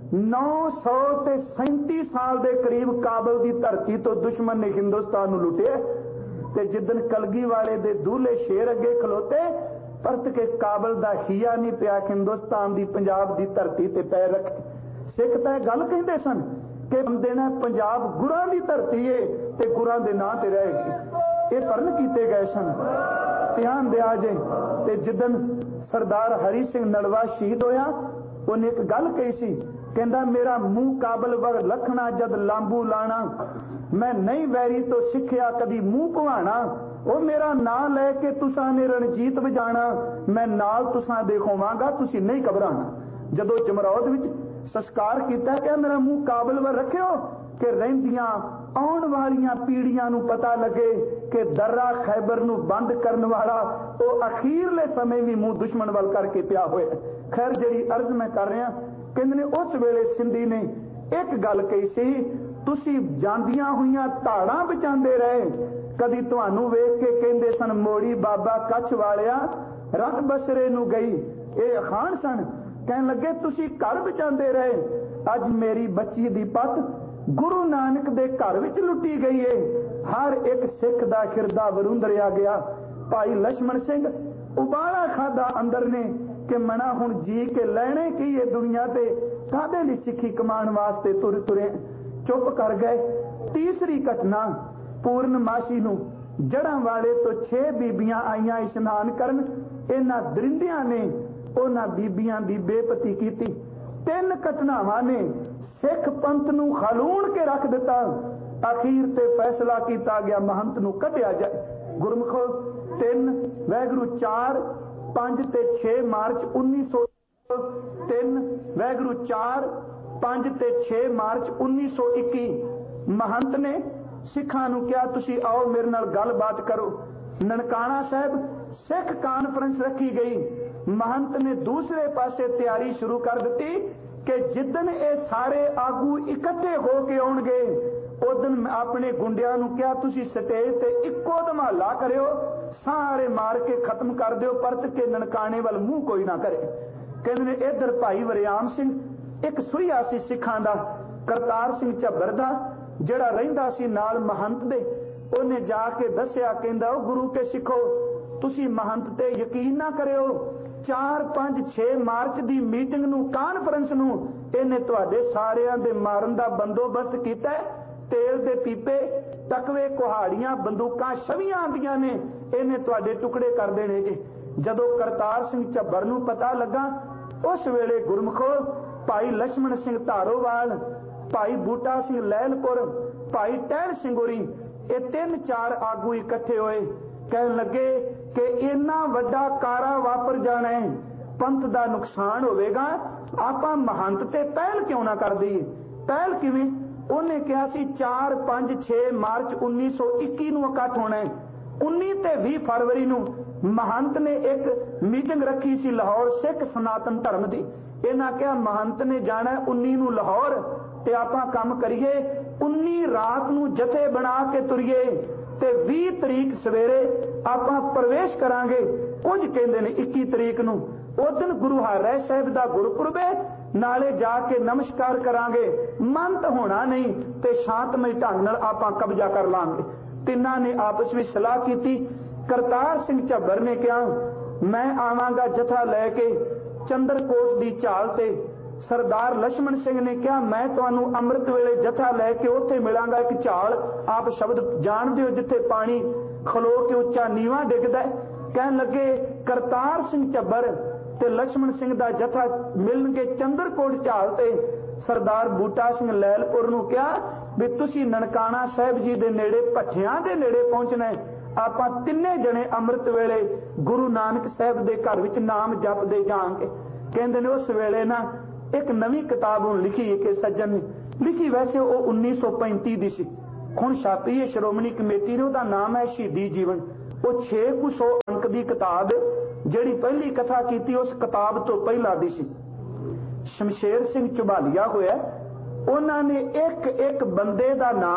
937 साल के करीब काबल की धरती तो दुश्मन ने हिंदुस्तान नूं लुटिया। ते जिदन कलगी वाले दे दूल्हे शेर अगे खलोते, परत के काबल दा हिया नहीं पिया हिंदुस्तान की पंजाब की धरती ते पैर रखे। सिख तां गल कहंदे सन कि बंदे ने पंजाब गुरां की धरती है ते गुरां दे नां ते रहेगी। ये भरण कीते गए सन। ध्यान दिया जे। ते जिदन सरदार हरी सिंह नलवा शहीद होया, उन्हें एक गल कही सी, कहंदा मेरा मुंह काबल वर लखना जद लांबू लाना, मैं नहीं वैरी तो सिखिया कदी मुंह भवाना। वो मेरा नाम लैके तुसां ने रणजीत बजाना, मैं नाल तुसां दे होवांगा, तुसीं नहीं घबराना। जदों जमरौद विच संस्कार किया, क्या मेरा मुंह काबल वर रखियो कि रहिंदियां आउण वालियां पीढ़ियां नूं पता लगे कि दर्रा खैबर नूं बंद करन वाला वो अखीरले समय भी मुंह दुश्मन वल करके पिया होया। खैर जिहड़ी अर्ज मैं कर रहा, कहंदे ने उस वेले सिंधी ने एक गल कही सी, तुसीं जांदियां होईयां धाड़ां बचांदे रहे, कदी तुहानूं वेख के कहंदे सन मोड़ी बाबा कच्छ वालिया रत बसरे नूं गई। ये अखान सन। कहन लगे तुसीं घर बचांदे रहे, अज मेरी बच्ची दी पत गुरु नानक दे घर विच लुटी गई है। हर एक सिख दा हिरदा वरुंदरिया गया। भाई लक्ष्मण सिंह उबाला खादा अंदर ने कि मना हुण जी के लैणे की ये दुनिया ते कादे लई सिक्खी कमाण वास्ते तुर तुरे चुप कर गए। तीसरी घटना पूर्णमासी नूं जड़ां वाले तो 6 बीबियां आईयां इशनान करन। इन्हां दरिंदियां ने उन्हां बीबियां दी बेपती कीती। 3 घटनावां ने सिख पंथ नूं खलूण के रख दिता। अखीर ते फैसला किया गया महंत नूं कढ़िया जाए। गुरमुखो 3 वैगुरु 4 5 ते 6 मार्च 1903 वैगुरु 4 5 ते 6 मार्च 1921 महंत ने सिखां नूं कहा तुसीं आओ मेरे नाल गलबात करो। ननकाना साहब सिख कानफ्रेंस रखी गई। महंत ने दूसरे पासे तैयारी शुरू कर दी कि जिदन ये सारे आगू इकट्ठे होके आउणगे उदन अपने गुंडियां नूं कहा तुसीं स्टेज ते इक्को धमाला करियो, सारे मार के खत्म कर दिओ, परत के ननकाने वाल मुंह कोई ना करे। कहंदे ने इधर भाई वरियाम सिंह एक सुईया सी सिखां दा, करतार सिंह झब्बर दा जिहड़ा रहिंदा सी नाल महंत दे, उहने जाके दस्सिया कहंदा ओ गुरु के सिखो तुसीं महंत ते यकीन ना करियो। 4 5 6 मार्च दी मीटिंग नूं कानफ्रेंस नूं इहने तुहाडे सारियां दे मारन दा बंदोबस्त कीता है। तेल दे पीपे टकवे कुहाड़ियां बंदूकां छवियां आंदियां ने, इहने तुहाडे टुकड़े कर देने जे। जदों करतार सिंह झब्बर नूं पता लगा उस वेले गुरमुखो भाई लक्ष्मण सिंह धारोवाल, भाई बूटा सिंह लैलपुर, भाई टहल सिंह होरी ये 3-4 आगू इकट्ठे होए। कहन लगे कि इन्ना वड्डा कारा वापर जाना है, पंथ दा नुकसान होवेगा, आपां महंत ते पहल क्यों ना कर दईए। पहल किवें? उन्हें कहा सी 4 5 6 मार्च 1921 नूं इकट्ठ होना है। 19 ते 20 फरवरी नूं महंत ने एक मीटिंग रखी सी लाहौर सिख सनातन धर्म दी। इन्हां कहा महंत ने जाना 19 नूं लाहौर ते आपां काम करिए, 19 रात नूं जथे बना के तुरीए ते 20 तरीक सवेरे आपां प्रवेश करांगे। कुछ कहंदे ने 21 तरीक नूं उदन गुरु हरराय साहिब दा गुरपुरब है, नाले जाके नमस्कार करांगे, मंत होना नहीं ते शांतमई ढंग नाल आपां कब्जा कर लांगे। तिन्हां ने आपस विच सलाह कीती। करतार सिंह झब्बर ने कहा मैं आवांगा जथा लैके चंद्रकोट दी झाल ते। सरदार लक्ष्मण सिंह ने कहा मैं तुहानूं अमृत वेले जथा लैके उत्थे मिलांगा एक झाल, आप शब्द जाणदे हो जिथे पानी खलो के उच्चा नीवा डिगदा। कहन लगे करतार सिंह झब्बर ते लक्ष्मण सिंह दा जथा मिलन के चंद्रकोट झाल ते। सरदार बूटा सिंह लैलपुर नूं कहा भी तुसीं ननकाना साहिब जी दे नेड़े भट्ठियां दे नेड़े पहुंचना है, ਆਪਾਂ ਤਿੰਨੇ ਜਣੇ ਅੰਮ੍ਰਿਤ ਵੇਲੇ ਗੁਰੂ ਨਾਨਕ ਸਾਹਿਬ ਦੇ ਘਰ ਵਿੱਚ ਨਾਮ ਜਪਦੇ ਜਾਵਾਂਗੇ। ਕਹਿੰਦੇ ਨੇ ਉਸ ਵੇਲੇ ਨਾ ਇੱਕ ਨਵੀਂ ਕਿਤਾਬ ਹੁਣ ਲਿਖੀ ਕਿ ਸੱਜਣ ਨੇ ਲਿਖੀ, ਵੈਸੇ ਉਹ 1935 ਦੀ ਸੀ, ਹੁਣ ਛਾਪੀ ਹੈ ਸ਼੍ਰੋਮਣੀ ਕਮੇਟੀ ਨੇ, ਉਹਦਾ ਨਾਮ ਹੈ ਸ਼ਹੀਦੀ ਜੀਵਨ। ਉਹ 600 ਅੰਕ ਦੀ ਕਿਤਾਬ, ਜਿਹੜੀ ਪਹਿਲੀ ਕਥਾ ਕੀਤੀ ਉਸ ਕਿਤਾਬ ਤੋਂ ਪਹਿਲਾਂ ਦੀ ਸੀ। ਸ਼ਮਸ਼ੇਰ ਸਿੰਘ ਝਬਾਲੀਆ ਹੋਇਆ, ਉਹਨਾਂ ਨੇ ਇੱਕ ਇੱਕ ਬੰਦੇ ਦਾ ਨਾਂ,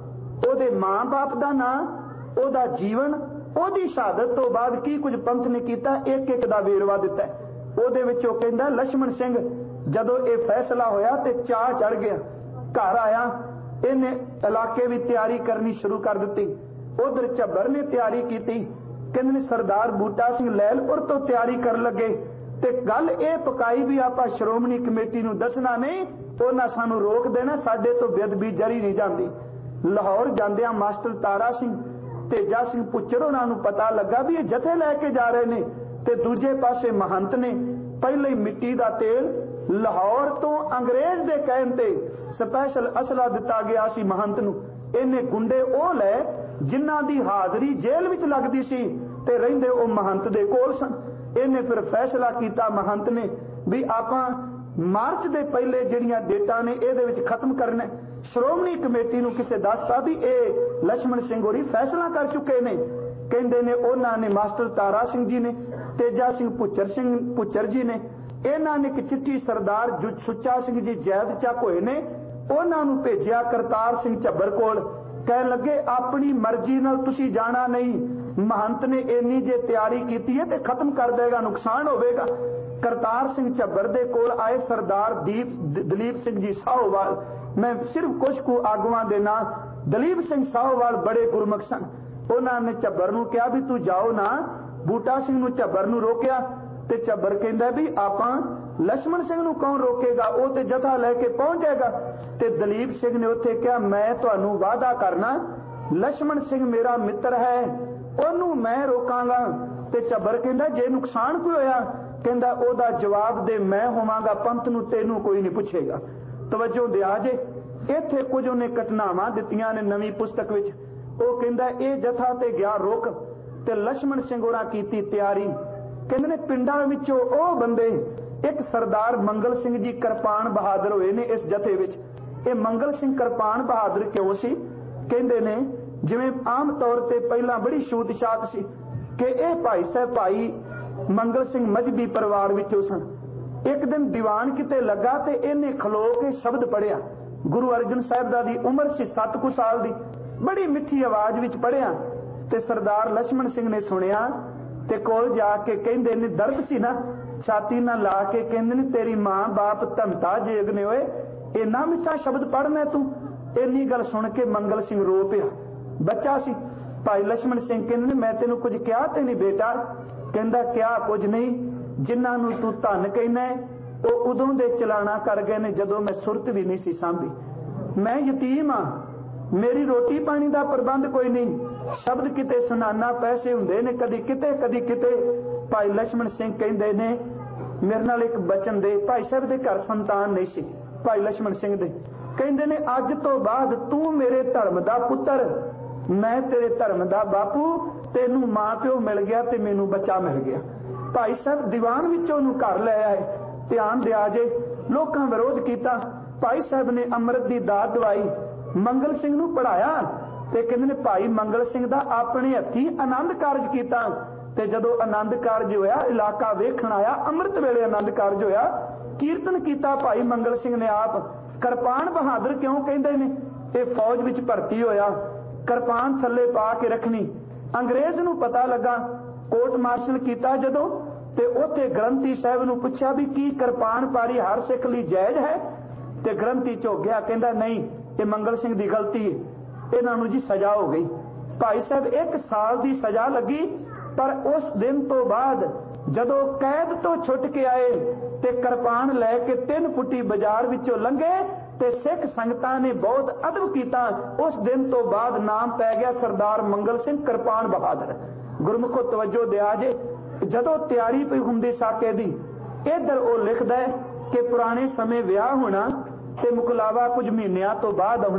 ਉਹਦੇ ਮਾਂ-ਬਾਪ ਦਾ ਨਾਂ, ਉਹਦਾ ਜੀਵਨ, ਉਹਦੀ ਸ਼ਹਾਦਤ ਤੋਂ ਬਾਅਦ ਕੀ ਕੁਝ ਪੰਥ ਨੇ ਕੀਤਾ, ਇੱਕ ਇੱਕ ਦਾ ਵੇਰਵਾ ਦਿੱਤਾ। ਉਹਦੇ ਵਿੱਚ ਉਹ ਕਹਿੰਦਾ ਲਛਮਣ ਸਿੰਘ ਜਦੋਂ ਇਹ ਫੈਸਲਾ ਹੋਇਆ ਤੇ ਚਾਹ ਚੜ ਗਿਆ, ਘਰ ਆਇਆ, ਇਹਨੇ ਇਲਾਕੇ ਵੀ ਤਿਆਰੀ ਕਰਨੀ ਸ਼ੁਰੂ ਕਰ ਦਿੱਤੀ। ਉਧਰ ਝੱਬਰ ਨੇ ਤਿਆਰੀ ਕੀਤੀ, ਕਹਿੰਦੇ ਨੇ ਸਰਦਾਰ ਬੂਟਾ ਸਿੰਘ ਲਹਿਲਪੁਰ ਤੋਂ ਤਿਆਰੀ ਕਰਨ ਲੱਗੇ ਤੇ ਗੱਲ ਇਹ ਪਕਾਈ ਵੀ ਆਪਾਂ ਸ਼੍ਰੋਮਣੀ ਕਮੇਟੀ ਨੂੰ ਦੱਸਣਾ ਨਹੀਂ, ਉਹਨਾਂ ਸਾਨੂੰ ਰੋਕ ਦੇਣਾ, ਸਾਡੇ ਤੋਂ ਬੇਅਦਬੀ ਜਰੀ ਨਹੀਂ ਜਾਂਦੀ। ਲਾਹੌਰ ਜਾਂਦਿਆਂ ਮਾਸਟਰ ਤਾਰਾ ਸਿੰਘ ਤੇਜਾ ਸਿੰਘ ਪੁੱਚੜ ਉਹਨਾਂ ਨੂੰ ਪਤਾ ਲੱਗਾ ਵੀ ਇਹ ਜਥੇ ਲੈ ਕੇ ਜਾ ਰਹੇ ਨੇ, ਤੇ ਦੂਜੇ ਪਾਸੇ ਮਹੰਤ ਨੇ ਪਹਿਲੇ ਹੀ ਮਿੱਟੀ ਦਾ ਤੇਲ ਲਾਹੌਰ ਤੋਂ ਅੰਗਰੇਜ਼ ਦੇ ਕਹਿਣ ਤੇ ਸਪੈਸ਼ਲ ਅਸਲਾ ਦਿੱਤਾ ਗਿਆ ਸੀ ਮਹੰਤ ਨੂੰ। ਇਹਨੇ ਗੁੰਡੇ ਉਹ ਲੈ ਜਿਨ੍ਹਾਂ ਦੀ ਹਾਜ਼ਰੀ ਜੇਲ੍ਹ ਵਿੱਚ ਲੱਗਦੀ ਸੀ ਤੇ ਰਹਿੰਦੇ ਉਹ ਮਹੰਤ ਦੇ ਕੋਲ ਸਨ। ਇਹਨੇ ਫਿਰ ਫੈਸਲਾ ਕੀਤਾ ਮਹੰਤ ਨੇ ਵੀ ਆਪਾਂ ਮਾਰਚ ਦੇ ਪਹਿਲੇ ਜਿਹੜੀਆਂ ਡੇਟਾਂ ਨੇ ਇਹਦੇ ਵਿੱਚ ਖਤਮ ਕਰਨਾ। ਸ਼੍ਰੋਮਣੀ ਕਮੇਟੀ ਨੂੰ ਕਿਸੇ ਦੱਸਤਾ ਵੀ ਇਹ ਲਛਮਣ ਸਿੰਘ ਹੋਰੀ ਫੈਸਲਾ ਕਰ ਚੁੱਕੇ ਨੇ। ਕਹਿੰਦੇ ਨੇ ਉਹਨਾਂ ਨੇ ਮਾਸਟਰ ਤਾਰਾ ਸਿੰਘ ਜੀ ਨੇ, ਤੇਜਾ ਸਿੰਘ ਪੁੱਚਰ ਜੀ ਨੇ, ਇਹਨਾਂ ਨੇ ਇੱਕ ਚਿੱਠੀ ਸਰਦਾਰ ਸੁੱਚਾ ਸਿੰਘ ਜੀ ਜੈਦ ਚੱਕ ਹੋਏ ਨੇ, ਉਹਨਾਂ ਨੂੰ ਭੇਜਿਆ ਕਰਤਾਰ ਸਿੰਘ ਝੱਬਰ ਕੋਲ। ਕਹਿਣ ਲੱਗੇ ਆਪਣੀ ਮਰਜ਼ੀ ਨਾਲ ਤੁਸੀਂ ਜਾਣਾ ਨਹੀਂ, ਮਹੰਤ ਨੇ ਇੰਨੀ ਜੇ ਤਿਆਰੀ ਕੀਤੀ ਹੈ ਤੇ ਖਤਮ ਕਰ ਦੇਗਾ, ਨੁਕਸਾਨ ਹੋਵੇਗਾ। ਕਰਤਾਰ ਸਿੰਘ ਝੱਬਰ ਦੇ ਕੋਲ ਆਏ ਸਰਦਾਰ ਦਲੀਪ ਸਿੰਘ ਜੀ ਸਾਹੋਵਾਲ। ਮੈਂ ਸਿਰਫ ਕੁਝ ਕੁ ਆਗੂਆਂ ਦੇ ਨਾਂ, ਦਲੀਪ ਸਿੰਘ ਸਾਹੋਵਾਲ ਬੜੇ ਗੁਰਮੁਖ ਸਨ। ਉਹਨਾਂ ਨੇ ਝੱਬਰ ਨੂੰ ਕਿਹਾ ਵੀ ਤੂੰ ਜਾਓ ਨਾ। ਬੂਟਾ ਸਿੰਘ ਨੂੰ ਝੱਬਰ ਨੂੰ ਰੋਕਿਆ ਤੇ ਝੱਬਰ ਕਹਿੰਦਾ ਵੀ ਆਪਾਂ ਲਛਮਣ ਸਿੰਘ ਨੂੰ ਕੌਣ ਰੋਕੇਗਾ, ਉਹ ਤੇ ਜਥਾ ਲੈ ਕੇ ਪਹੁੰਚ ਜਾਏਗਾ। ਤੇ ਦਲੀਪ ਸਿੰਘ ਨੇ ਉੱਥੇ ਕਿਹਾ ਮੈਂ ਤੁਹਾਨੂੰ ਵਾਅਦਾ ਕਰਨਾ ਲਛਮਣ ਸਿੰਘ ਮੇਰਾ ਮਿੱਤਰ ਹੈ, ਉਹਨੂੰ ਮੈਂ ਰੋਕਾਂਗਾ। ਤੇ ਝੱਬਰ ਕਹਿੰਦਾ ਜੇ ਨੁਕਸਾਨ ਕੋਈ ਹੋਇਆ, ਕਹਿੰਦਾ ਉਹਦਾ ਜਵਾਬ ਦੇ ਮੈਂ ਹੋਵਾਂਗਾ, ਪੰਥ ਨੂੰ ਤੈਨੂੰ ਕੋਈ ਨਹੀਂ ਪੁੱਛੇਗਾ। ਤਵੱਜੋ ਦਿਆ ਜੇ, ਇੱਥੇ ਕੁਝ ਉਹਨੇ ਘਟਨਾਵਾਂ ਦਿੱਤੀਆਂ ਨੇ ਨਵੀਂ ਪੁਸਤਕ ਵਿੱਚ। ਉਹ ਕਹਿੰਦਾ ਇਹ ਜਥਾ ਤੇ ਗਿਆ ਰੁਕ ਤੇ ਲਛਮਣ ਸਿੰਘ ਹੋਰਾਂ ਕੀਤੀ ਤਿਆਰੀ। ਕਹਿੰਦੇ ਨੇ ਪਿੰਡਾਂ ਵਿੱਚੋਂ ਉਹ ਬੰਦੇ, ਇੱਕ ਸਰਦਾਰ ਮੰਗਲ ਸਿੰਘ ਜੀ ਕਿਰਪਾਨ ਬਹਾਦਰ ਹੋਏ ਨੇ ਇਸ ਜਥੇ ਵਿੱਚ। ਇਹ ਮੰਗਲ ਸਿੰਘ ਕਿਰਪਾਨ ਬਹਾਦਰ ਕਿਉਂ ਸੀ? ਕਹਿੰਦੇ ਨੇ ਜਿਵੇਂ ਆਮ ਤੌਰ ਤੇ ਪਹਿਲਾਂ ਬੜੀ ਛੂਤ ਛਾਤ ਸੀ ਕਿ ਇਹ ਭਾਈ ਸਾਹਿਬ ਭਾਈ ਮੰਗਲ ਸਿੰਘ ਮਜਬੀ ਪਰਿਵਾਰ ਵਿੱਚੋਂ ਸਨ। ਇੱਕ ਦਿਨ ਦੀਵਾਨ ਕਿਤੇ ਲੱਗਾ ਤੇ ਇਹਨੇ ਖਲੋ ਕੇ ਸ਼ਬਦ ਪੜਿਆ। ਗੁਰੂ ਅਰਜਨ ਸਾਹਿਬ ਦਾ ਦੀ ਉਮਰ ਸੀ 7 ਕੁ ਸਾਲ ਦੀ, ਬੜੀ ਮਿੱਠੀ ਆਵਾਜ਼ ਵਿੱਚ ਪੜਿਆ ਤੇ ਸਰਦਾਰ ਲਛਮਣ ਸਿੰਘ ਨੇ ਸੁਣਿਆ ਤੇ ਕੋਲ ਜਾ ਕੇ ਕਹਿੰਦੇ ਨੇ, ਦਰਦ ਸੀ ਨਾ, ਛਾਤੀ ਨਾਲ ਲਾ ਕੇ ਕਹਿੰਦੇ ਨੇ ਤੇਰੀ ਮਾਂ ਬਾਪ ਧਮਤਾ ਜੇਗਨੇ ਹੋਏ, ਇੰਨਾ ਮਿੱਠਾ ਸ਼ਬਦ ਪੜਨਾ ਤੂੰ। ਇੰਨੀ ਗੱਲ ਸੁਣ ਕੇ ਮੰਗਲ ਸਿੰਘ ਰੋ ਪਿਆ, ਬੱਚਾ ਸੀ। ਭਾਈ ਲਛਮਣ ਸਿੰਘ ਕਹਿੰਦੇ ਨੇ ਮੈਂ ਤੈਨੂੰ ਕੁਝ ਕਿਹਾ ਤੇ ਨਹੀਂ ਬੇਟਾ? ਕਹਿੰਦਾ ਕਿਹਾ ਕੁਝ ਨਹੀਂ, ਜਿਨ੍ਹਾਂ ਨੂੰ ਤੂੰ ਧਨ ਕਹਿੰਦਾ ਉਹ ਉਦੋਂ ਦੇ ਚਲਾਣਾ ਕਰ ਗਏ ਨੇ ਜਦੋਂ ਮੈਂ ਸੁਰਤ ਵੀ ਨਹੀਂ ਸੀ ਸਾਂਭੀ। ਮੈਂ ਯਤੀਮ ਆ, ਮੇਰੀ ਰੋਟੀ ਪਾਣੀ ਦਾ ਪ੍ਰਬੰਧ ਕੋਈ ਨਹੀਂ, ਸ਼ਬਦ ਕਿਤੇ ਸੁਨਾਨਾ ਪੈਸੇ ਹੁੰਦੇ ਨੇ, ਕਦੀ ਕਿਤੇ ਕਦੀ ਕਿਤੇ। ਭਾਈ ਲਛਮਣ ਸਿੰਘ ਕਹਿੰਦੇ ਨੇ ਮੇਰੇ ਨਾਲ ਇੱਕ ਬਚਨ ਦੇ। ਭਾਈ ਸਾਹਿਬ ਦੇ ਘਰ ਸੰਤਾਨ ਨਹੀਂ ਸੀ ਭਾਈ ਲਛਮਣ ਸਿੰਘ ਦੇ। ਕਹਿੰਦੇ ਨੇ ਅੱਜ ਤੋਂ ਬਾਅਦ ਤੂੰ ਮੇਰੇ ਧਰਮ ਦਾ ਪੁੱਤਰ, ਮੈਂ ਤੇਰੇ ਧਰਮ ਦਾ ਬਾਪੂ, ਤੈਨੂੰ ਮਾਂ ਪਿਓ ਮਿਲ ਗਿਆ ਤੇ ਮੈਨੂੰ ਬੱਚਾ ਮਿਲ ਗਿਆ। ਭਾਈ ਸਾਹਿਬ ਦੀਵਾਨ ਵਿੱਚੋਂ ਉਹਨੂੰ ਘਰ ਲੈ ਆਏ। ਧਿਆਨ ਦਿਆ ਜੇ, ਲੋਕਾਂ ਵਿਰੋਧ ਕੀਤਾ, ਭਾਈ ਸਾਹਿਬ ਨੇ ਅੰਮ੍ਰਿਤ ਦੀ ਦਾਤ ਦਵਾਈ, ਮੰਗਲ ਸਿੰਘ ਨੂੰ ਪੜਾਇਆ ਤੇ ਕਹਿੰਦੇ ਨੇ ਭਾਈ ਮੰਗਲ ਸਿੰਘ ਦਾ ਆਪਣੇ ਹੱਥੀਂ ਆਨੰਦ ਕਾਰਜ ਕੀਤਾ। ਤੇ ਜਦੋਂ ਆਨੰਦ ਕਾਰਜ ਹੋਇਆ ਇਲਾਕਾ ਵੇਖਣ ਆਇਆ, ਅੰਮ੍ਰਿਤ ਵੇਲੇ ਆਨੰਦ ਕਾਰਜ ਹੋਇਆ, ਕੀਰਤਨ ਕੀਤਾ ਭਾਈ ਮੰਗਲ ਸਿੰਘ ਨੇ ਆਪ। ਕਿਰਪਾਨ ਬਹਾਦਰ ਕਿਉਂ ਕਹਿੰਦੇ ਨੇ? ਇਹ ਫੌਜ ਵਿੱਚ ਭਰਤੀ ਹੋਇਆ, ਕਿਰਪਾਨ ਥੱਲੇ ਪਾ ਕੇ ਰੱਖਣੀ। ਅੰਗਰੇਜ਼ ਨੂੰ ਪਤਾ ਲੱਗਾ, ਕੋਰਟ ਮਾਰਸ਼ਲ ਕੀਤਾ ਜਦੋਂ, ਤੇ ਉੱਥੇ ਗ੍ਰੰਥੀ ਸਾਹਿਬ ਨੂੰ ਪੁੱਛਿਆ ਵੀ ਕੀ ਕਿਰਪਾਨ ਪਾਰੀ ਹਰ ਸਿੱਖ ਲਈ ਜਾਇਜ਼ ਹੈ? ਤੇ ਗ੍ਰੰਥੀ ਝੁਕ ਗਿਆ, ਕਹਿੰਦਾ ਨਹੀਂ, ਇਹ ਮੰਗਲ ਸਿੰਘ ਦੀ ਗਲਤੀ ਹੈ, ਇਹਨਾਂ ਨੂੰ ਜੀ ਸਜ਼ਾ ਹੋ ਗਈ। ਭਾਈ ਸਾਹਿਬ 1 ਸਾਲ ਦੀ ਸਜ਼ਾ ਲੱਗੀ। ਪਰ ਉਸ ਦਿਨ ਤੋਂ ਬਾਅਦ ਜਦੋਂ ਕੈਦ ਤੋਂ ਛੁੱਟ ਕੇ ਆਏ ਤੇ ਕਿਰਪਾਨ ਲੈ ਕੇ 3 ਫੁੱਟੀ ਬਾਜ਼ਾਰ ਵਿੱਚੋਂ ਲੰਘੇ ਤੇ ਸਿੱਖ ਸੰਗਤਾਂ ਨੇ ਬਹੁਤ ਅਦਬ ਕੀਤਾ। ਉਸ ਦਿਨ ਤੋਂ ਬਾਅਦ ਨਾਮ ਪੈ ਗਿਆ ਸਰਦਾਰ ਮੰਗਲ ਸਿੰਘ ਕਿਰਪਾਨ ਬਹਾਦਰ। ਗੁਰਮੁਖੋ ਤਵੱਜੋ ਦਿਆ ਜੇ, ਜਦੋਂ ਤਿਆਰੀ ਪਈ ਹੁੰਦੀ ਸਾਕੇ ਦੀ, ਇੱਧਰ ਉਹ ਲਿਖਦਾ ਹੈ ਕਿ ਪੁਰਾਣੇ ਸਮੇਂ ਵਿਆਹ ਹੋਣਾ ਤੇ ਮੁਕਲਾਵਾ ਕੁਝ ਮਹੀਨਿਆਂ ਤੋਂ ਬਾਅਦ ਆਉਣਾ।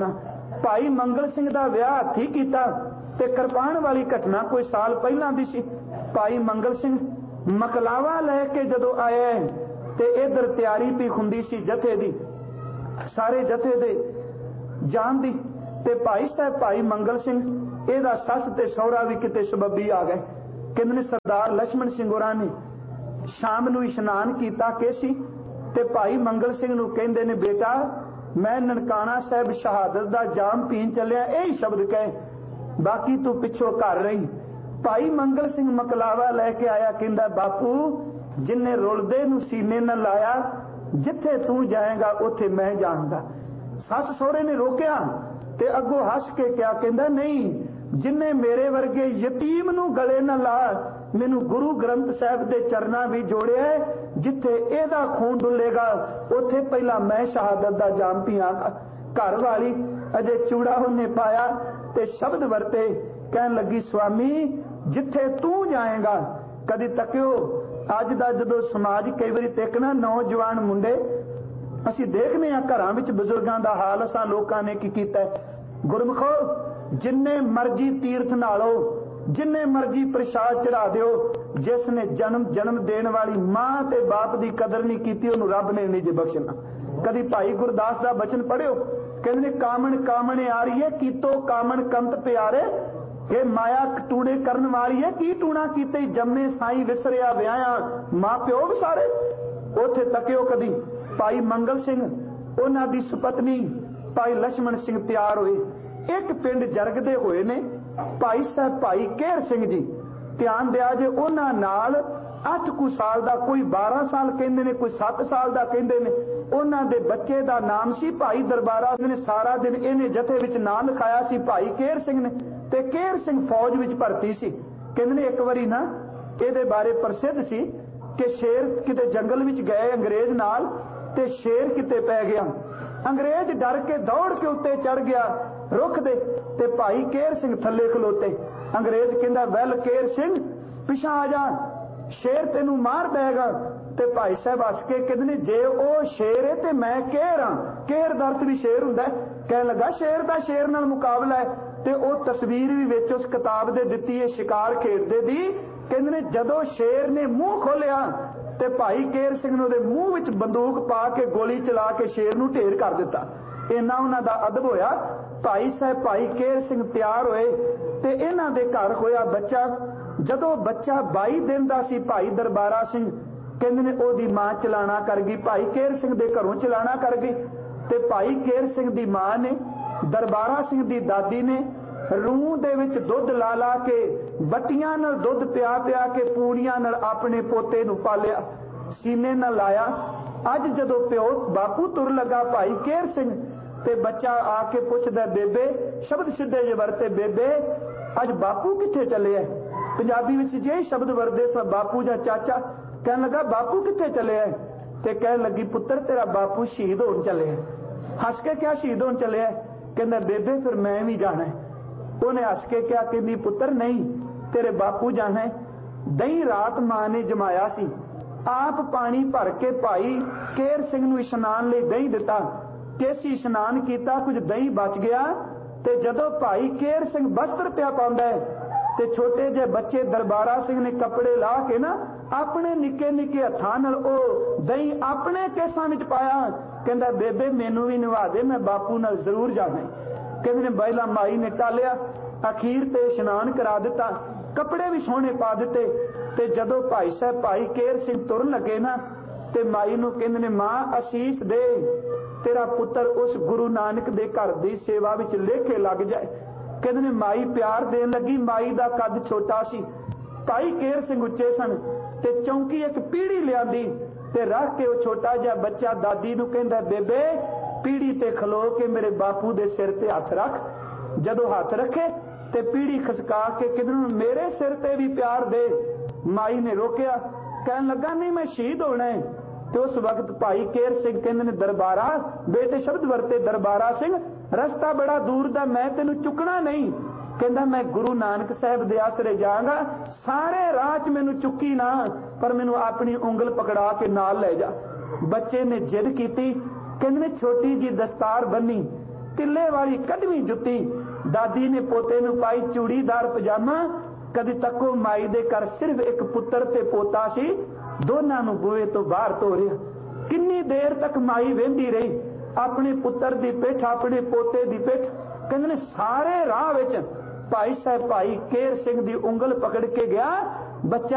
भाई मंगल सिंह का विआह हथी कीता ते किरपान वाली घटना कोई साल पहलां दी सी। भाई मंगल सिंह मकलावा लैके जदों आया ते इधर तैयारी पी हुंदी सी जथे दी, सारे जथे दे जान दी। ते भाई साहब भाई मंगल सिंह एदा सस ते सौहरा भी किते सबबी आ गए। कहंदे सरदार लक्ष्मण सिंह होरां ने शाम नूं इशनान कीता केसी ते भाई मंगल सिंह नूं कहंदे ने बेटा मैं ननकाना साहब शहादत दा जाम पीन चलिया, यही शब्द कहे, बाकी तू पिछों घर रही। भाई मंगल सिंह मकलावा लैके आया, कहंदा बापू जिन्ने रुलदे नूं सीने न लाया, जिथे तू जाएगा उथे मैं जाऊंगा। सस सहुरे ने रोकिया ते अगों हस के क्या कहंदा नहीं, जिन्ने मेरे वर्गे यतीम नूं गले न ला, मैनू गुरु ग्रंथ साहब दे चरना भी जोड़िया, जिथे एदा खून डुलेगा उथे पहला मैं शहादत दा जाम पीआंगा। घर वाली अजे चूड़ा उन्हें पाया ते शब्द वरते, कहन लगी स्वामी जिथे तू जाएगा। कदी तकियो अज दा जदों समाज कई बारी देखना नौजवान मुंडे असीं देखने आ घरां विच बजुर्गां दा हाल असां लोकां ने की कीता। गुरमुखो जिन्ने मर्जी तीर्थ नालो, जिन्ने मर्जी प्रसाद चढ़ा दिओ, जिसने जन्म जन्म देण वाली मां ते बाप दी कदर नहीं कीती उहनूं रब ने नहीं जे बख्शना। कदी भाई गुरदास दा बचन पढ़िओ, कहंदे कामण कामण आरीए कीतो कामण कंत प्यारे, ये माया टूणे करन वाली है की टूणा कीते जम्मे साई विसरिया व्याया मां प्यो विसारे। उथे तकिओ कदी भाई मंगल सिंह उन्हां दी सुपत्नी भाई लक्ष्मण सिंह तैयार होए, एक पिंड जरगदे होए ने भाई साहब भाई केहर सिंह जी। ध्यान दिया जे उन्हां नाल 8 कुछ साल दा, कोई 12 साल कहंदे ने, कोई 7 साल दा कहंदे ने। उन्हां दे बच्चे दा नाम सी भाई दरबारा ने। सारा दिन इहने जथे विच नाम लिखाया सी भाई केहर सिंह ने ते केहर सिंह फौज विच भर्ती सी। कहंदे ने एक वारी ना इहदे बारे प्रसिद्ध सी कि शेर किते जंगल विच गए अंग्रेज नाल ते शेर किते पै गया, अंग्रेज डर के दौड़ के उत्ते चढ़ गया रुख दे ते भाई केहर सिंह थल्ले खलोते। अंग्रेज कहंदा वैल केहर सिंह पिछा आ जा, शेर तेनू मार देगा। ते भाई साहब हस के कहंदे ने जे ओ शेर है ते मैं केहर हां, केहर दा अर्थ भी शेर हुंदा है। कहन लगा शेर दा शेर नाल मुकाबला है ते ओ तस्वीर भी विच उस किताब दे दित्ती है शिकार खेडदे दी। कहंदे ने जदों शेर ने मूंह खोलिया ते भाई केहर सिंह ने उहदे मूंह विच बंदूक पा के गोली चला के शेर नूं ढेर कर दिता। इन्ना उन्हां दा अदब होया। भाई साहब भाई केहर सिंह तैयार होए ते इन्हां दे घर होया बच्चा। जदों बच्चा 22 दिन दा सी भाई दरबारा सिंह कहंदे ने ओदी मां चलाना कर गई, भाई केहर सिंह दे घरों चलाना कर गई ते भाई केहर सिंह दी मां ने दरबारा सिंह दी दादी ने रूह दे विच दुध ला ला के बट्टियां नाल दुध पिया पिया के पूड़ियां नाल अपने पोते नूं पालिया, सीने नाल लाया। अज जदों प्यो बापू तुर लगा भाई केहर सिंह ते बच्चा आके पुछदा बेबे, शब्द सीधे जे वरते बेबे अज बापू किथे चले है। पंजाबी विच जे शब्द वरदे सा बापू जां चाचा। कहन लगा बापू किथे चले है ते कहन लगी पुत्र तेरा बापू शहीद होण चले है। हस के क्या शहीद होण चले है? कहंदा बेबे फिर मैं भी जाना है। उन्हें हस के क्या कहंदी पुत्र नहीं तेरे बापू जाना है। दही रात मां ने जमाया सी, आप पानी भर के भाई केहर सिंह नूं इशनान लई दही दिता। केसी इशनान किया, कुछ दही बच गया ते जदों भाई केहर सिंह वस्त्र पिया पाउंदा है ते छोटे जे बच्चे दरबारा सिंह ने कपड़े ला के ना अपने निके निके हत्थां नाल ओ दही अपने केसां विच पाया। कहंदा बेबे मैनू भी नवा दे, मैं बापू नाल जरूर जाना है। कहंदे ने बैला माई ने टालिया, अखीर ते इशनान करा दिता, कपड़े भी सोहणे पा दिते ते जदों भाई साहब भाई केहर सिंह तुरन लगे ना ते माई नूं कहंदे ने मां असीस दे, तेरा पुत्र उस गुरु नानक दे घर दी सेवा विच लेखे लग जाए। कहंदे ने माई प्यार देन लगी। माई दा कद छोटा सी, भाई केहर सिंह उच्चे सन ते चौंकी एक पीढ़ी लियांदी ते रख के वो छोटा जिहा बच्चा दादी नूं कहंदा बेबे पीढ़ी ते खलो के मेरे बापू दे सिर ते हथ रख। जदों हथ रखे ते पीढ़ी खसका के कहंदे मेरे सिर ते भी प्यार दे। माई ने रोकिया, कहन लगा नहीं मैं शहीद होना है। तो उस वक्त भाई केहर सिंह कहंदे ने दरबारा बेटे शब्द वरते दरबारा सिंह रस्ता बड़ा दूर दा, मैं तेनू चुकना नहीं। कहंदा मैं गुरु नानक साहब दे आसरे जाऊंगा, सारे राह च मैनू चुकी ना पर मैनू अपनी उंगल पकड़ा के नाल ले जा। बच्चे ने जिद कीती, कहंदे ने छोटी जी दस्तार बन्नी ਤਿੱਲੇ ਵਾਲੀ ਕੱਢਵੀਂ ਜੁੱਤੀ। ਦਾਦੀ ਨੇ ਪੋਤੇ ਨੂੰ ਪਾਈ ਚੂੜੀਦਾਰ ਪਜਾਮਾ। ਕਦੀ ਤੱਕੋ ਮਾਈ ਦੇ ਘਰ ਸਿਰਫ ਇੱਕ ਪੁੱਤਰ ਤੇ ਪੋਤਾ ਸੀ, ਦੋਨਾਂ ਨੂੰ ਬੂਹੇ ਤੋਂ ਬਾਹਰ ਤੋਰਿਆ। ਕਿੰਨੀ ਦੇਰ ਤੱਕ ਮਾਈ ਵੇਂਦੀ ਰਹੀ, ਆਪਣੇ ਪੁੱਤਰ ਦੀ ਪਿੱਠ, ਆਪਣੇ ਪੋਤੇ ਦੀ ਪਿੱਠ। ਕਹਿੰਦੇ ਨੇ ਸਾਰੇ ਰਾਹ ਵਿੱਚ ਭਾਈ ਸਾਹਿਬ ਭਾਈ ਕੇਰ ਸਿੰਘ ਦੀ ਉਂਗਲ ਪਕੜ ਕੇ ਗਿਆ। ਬੱਚਾ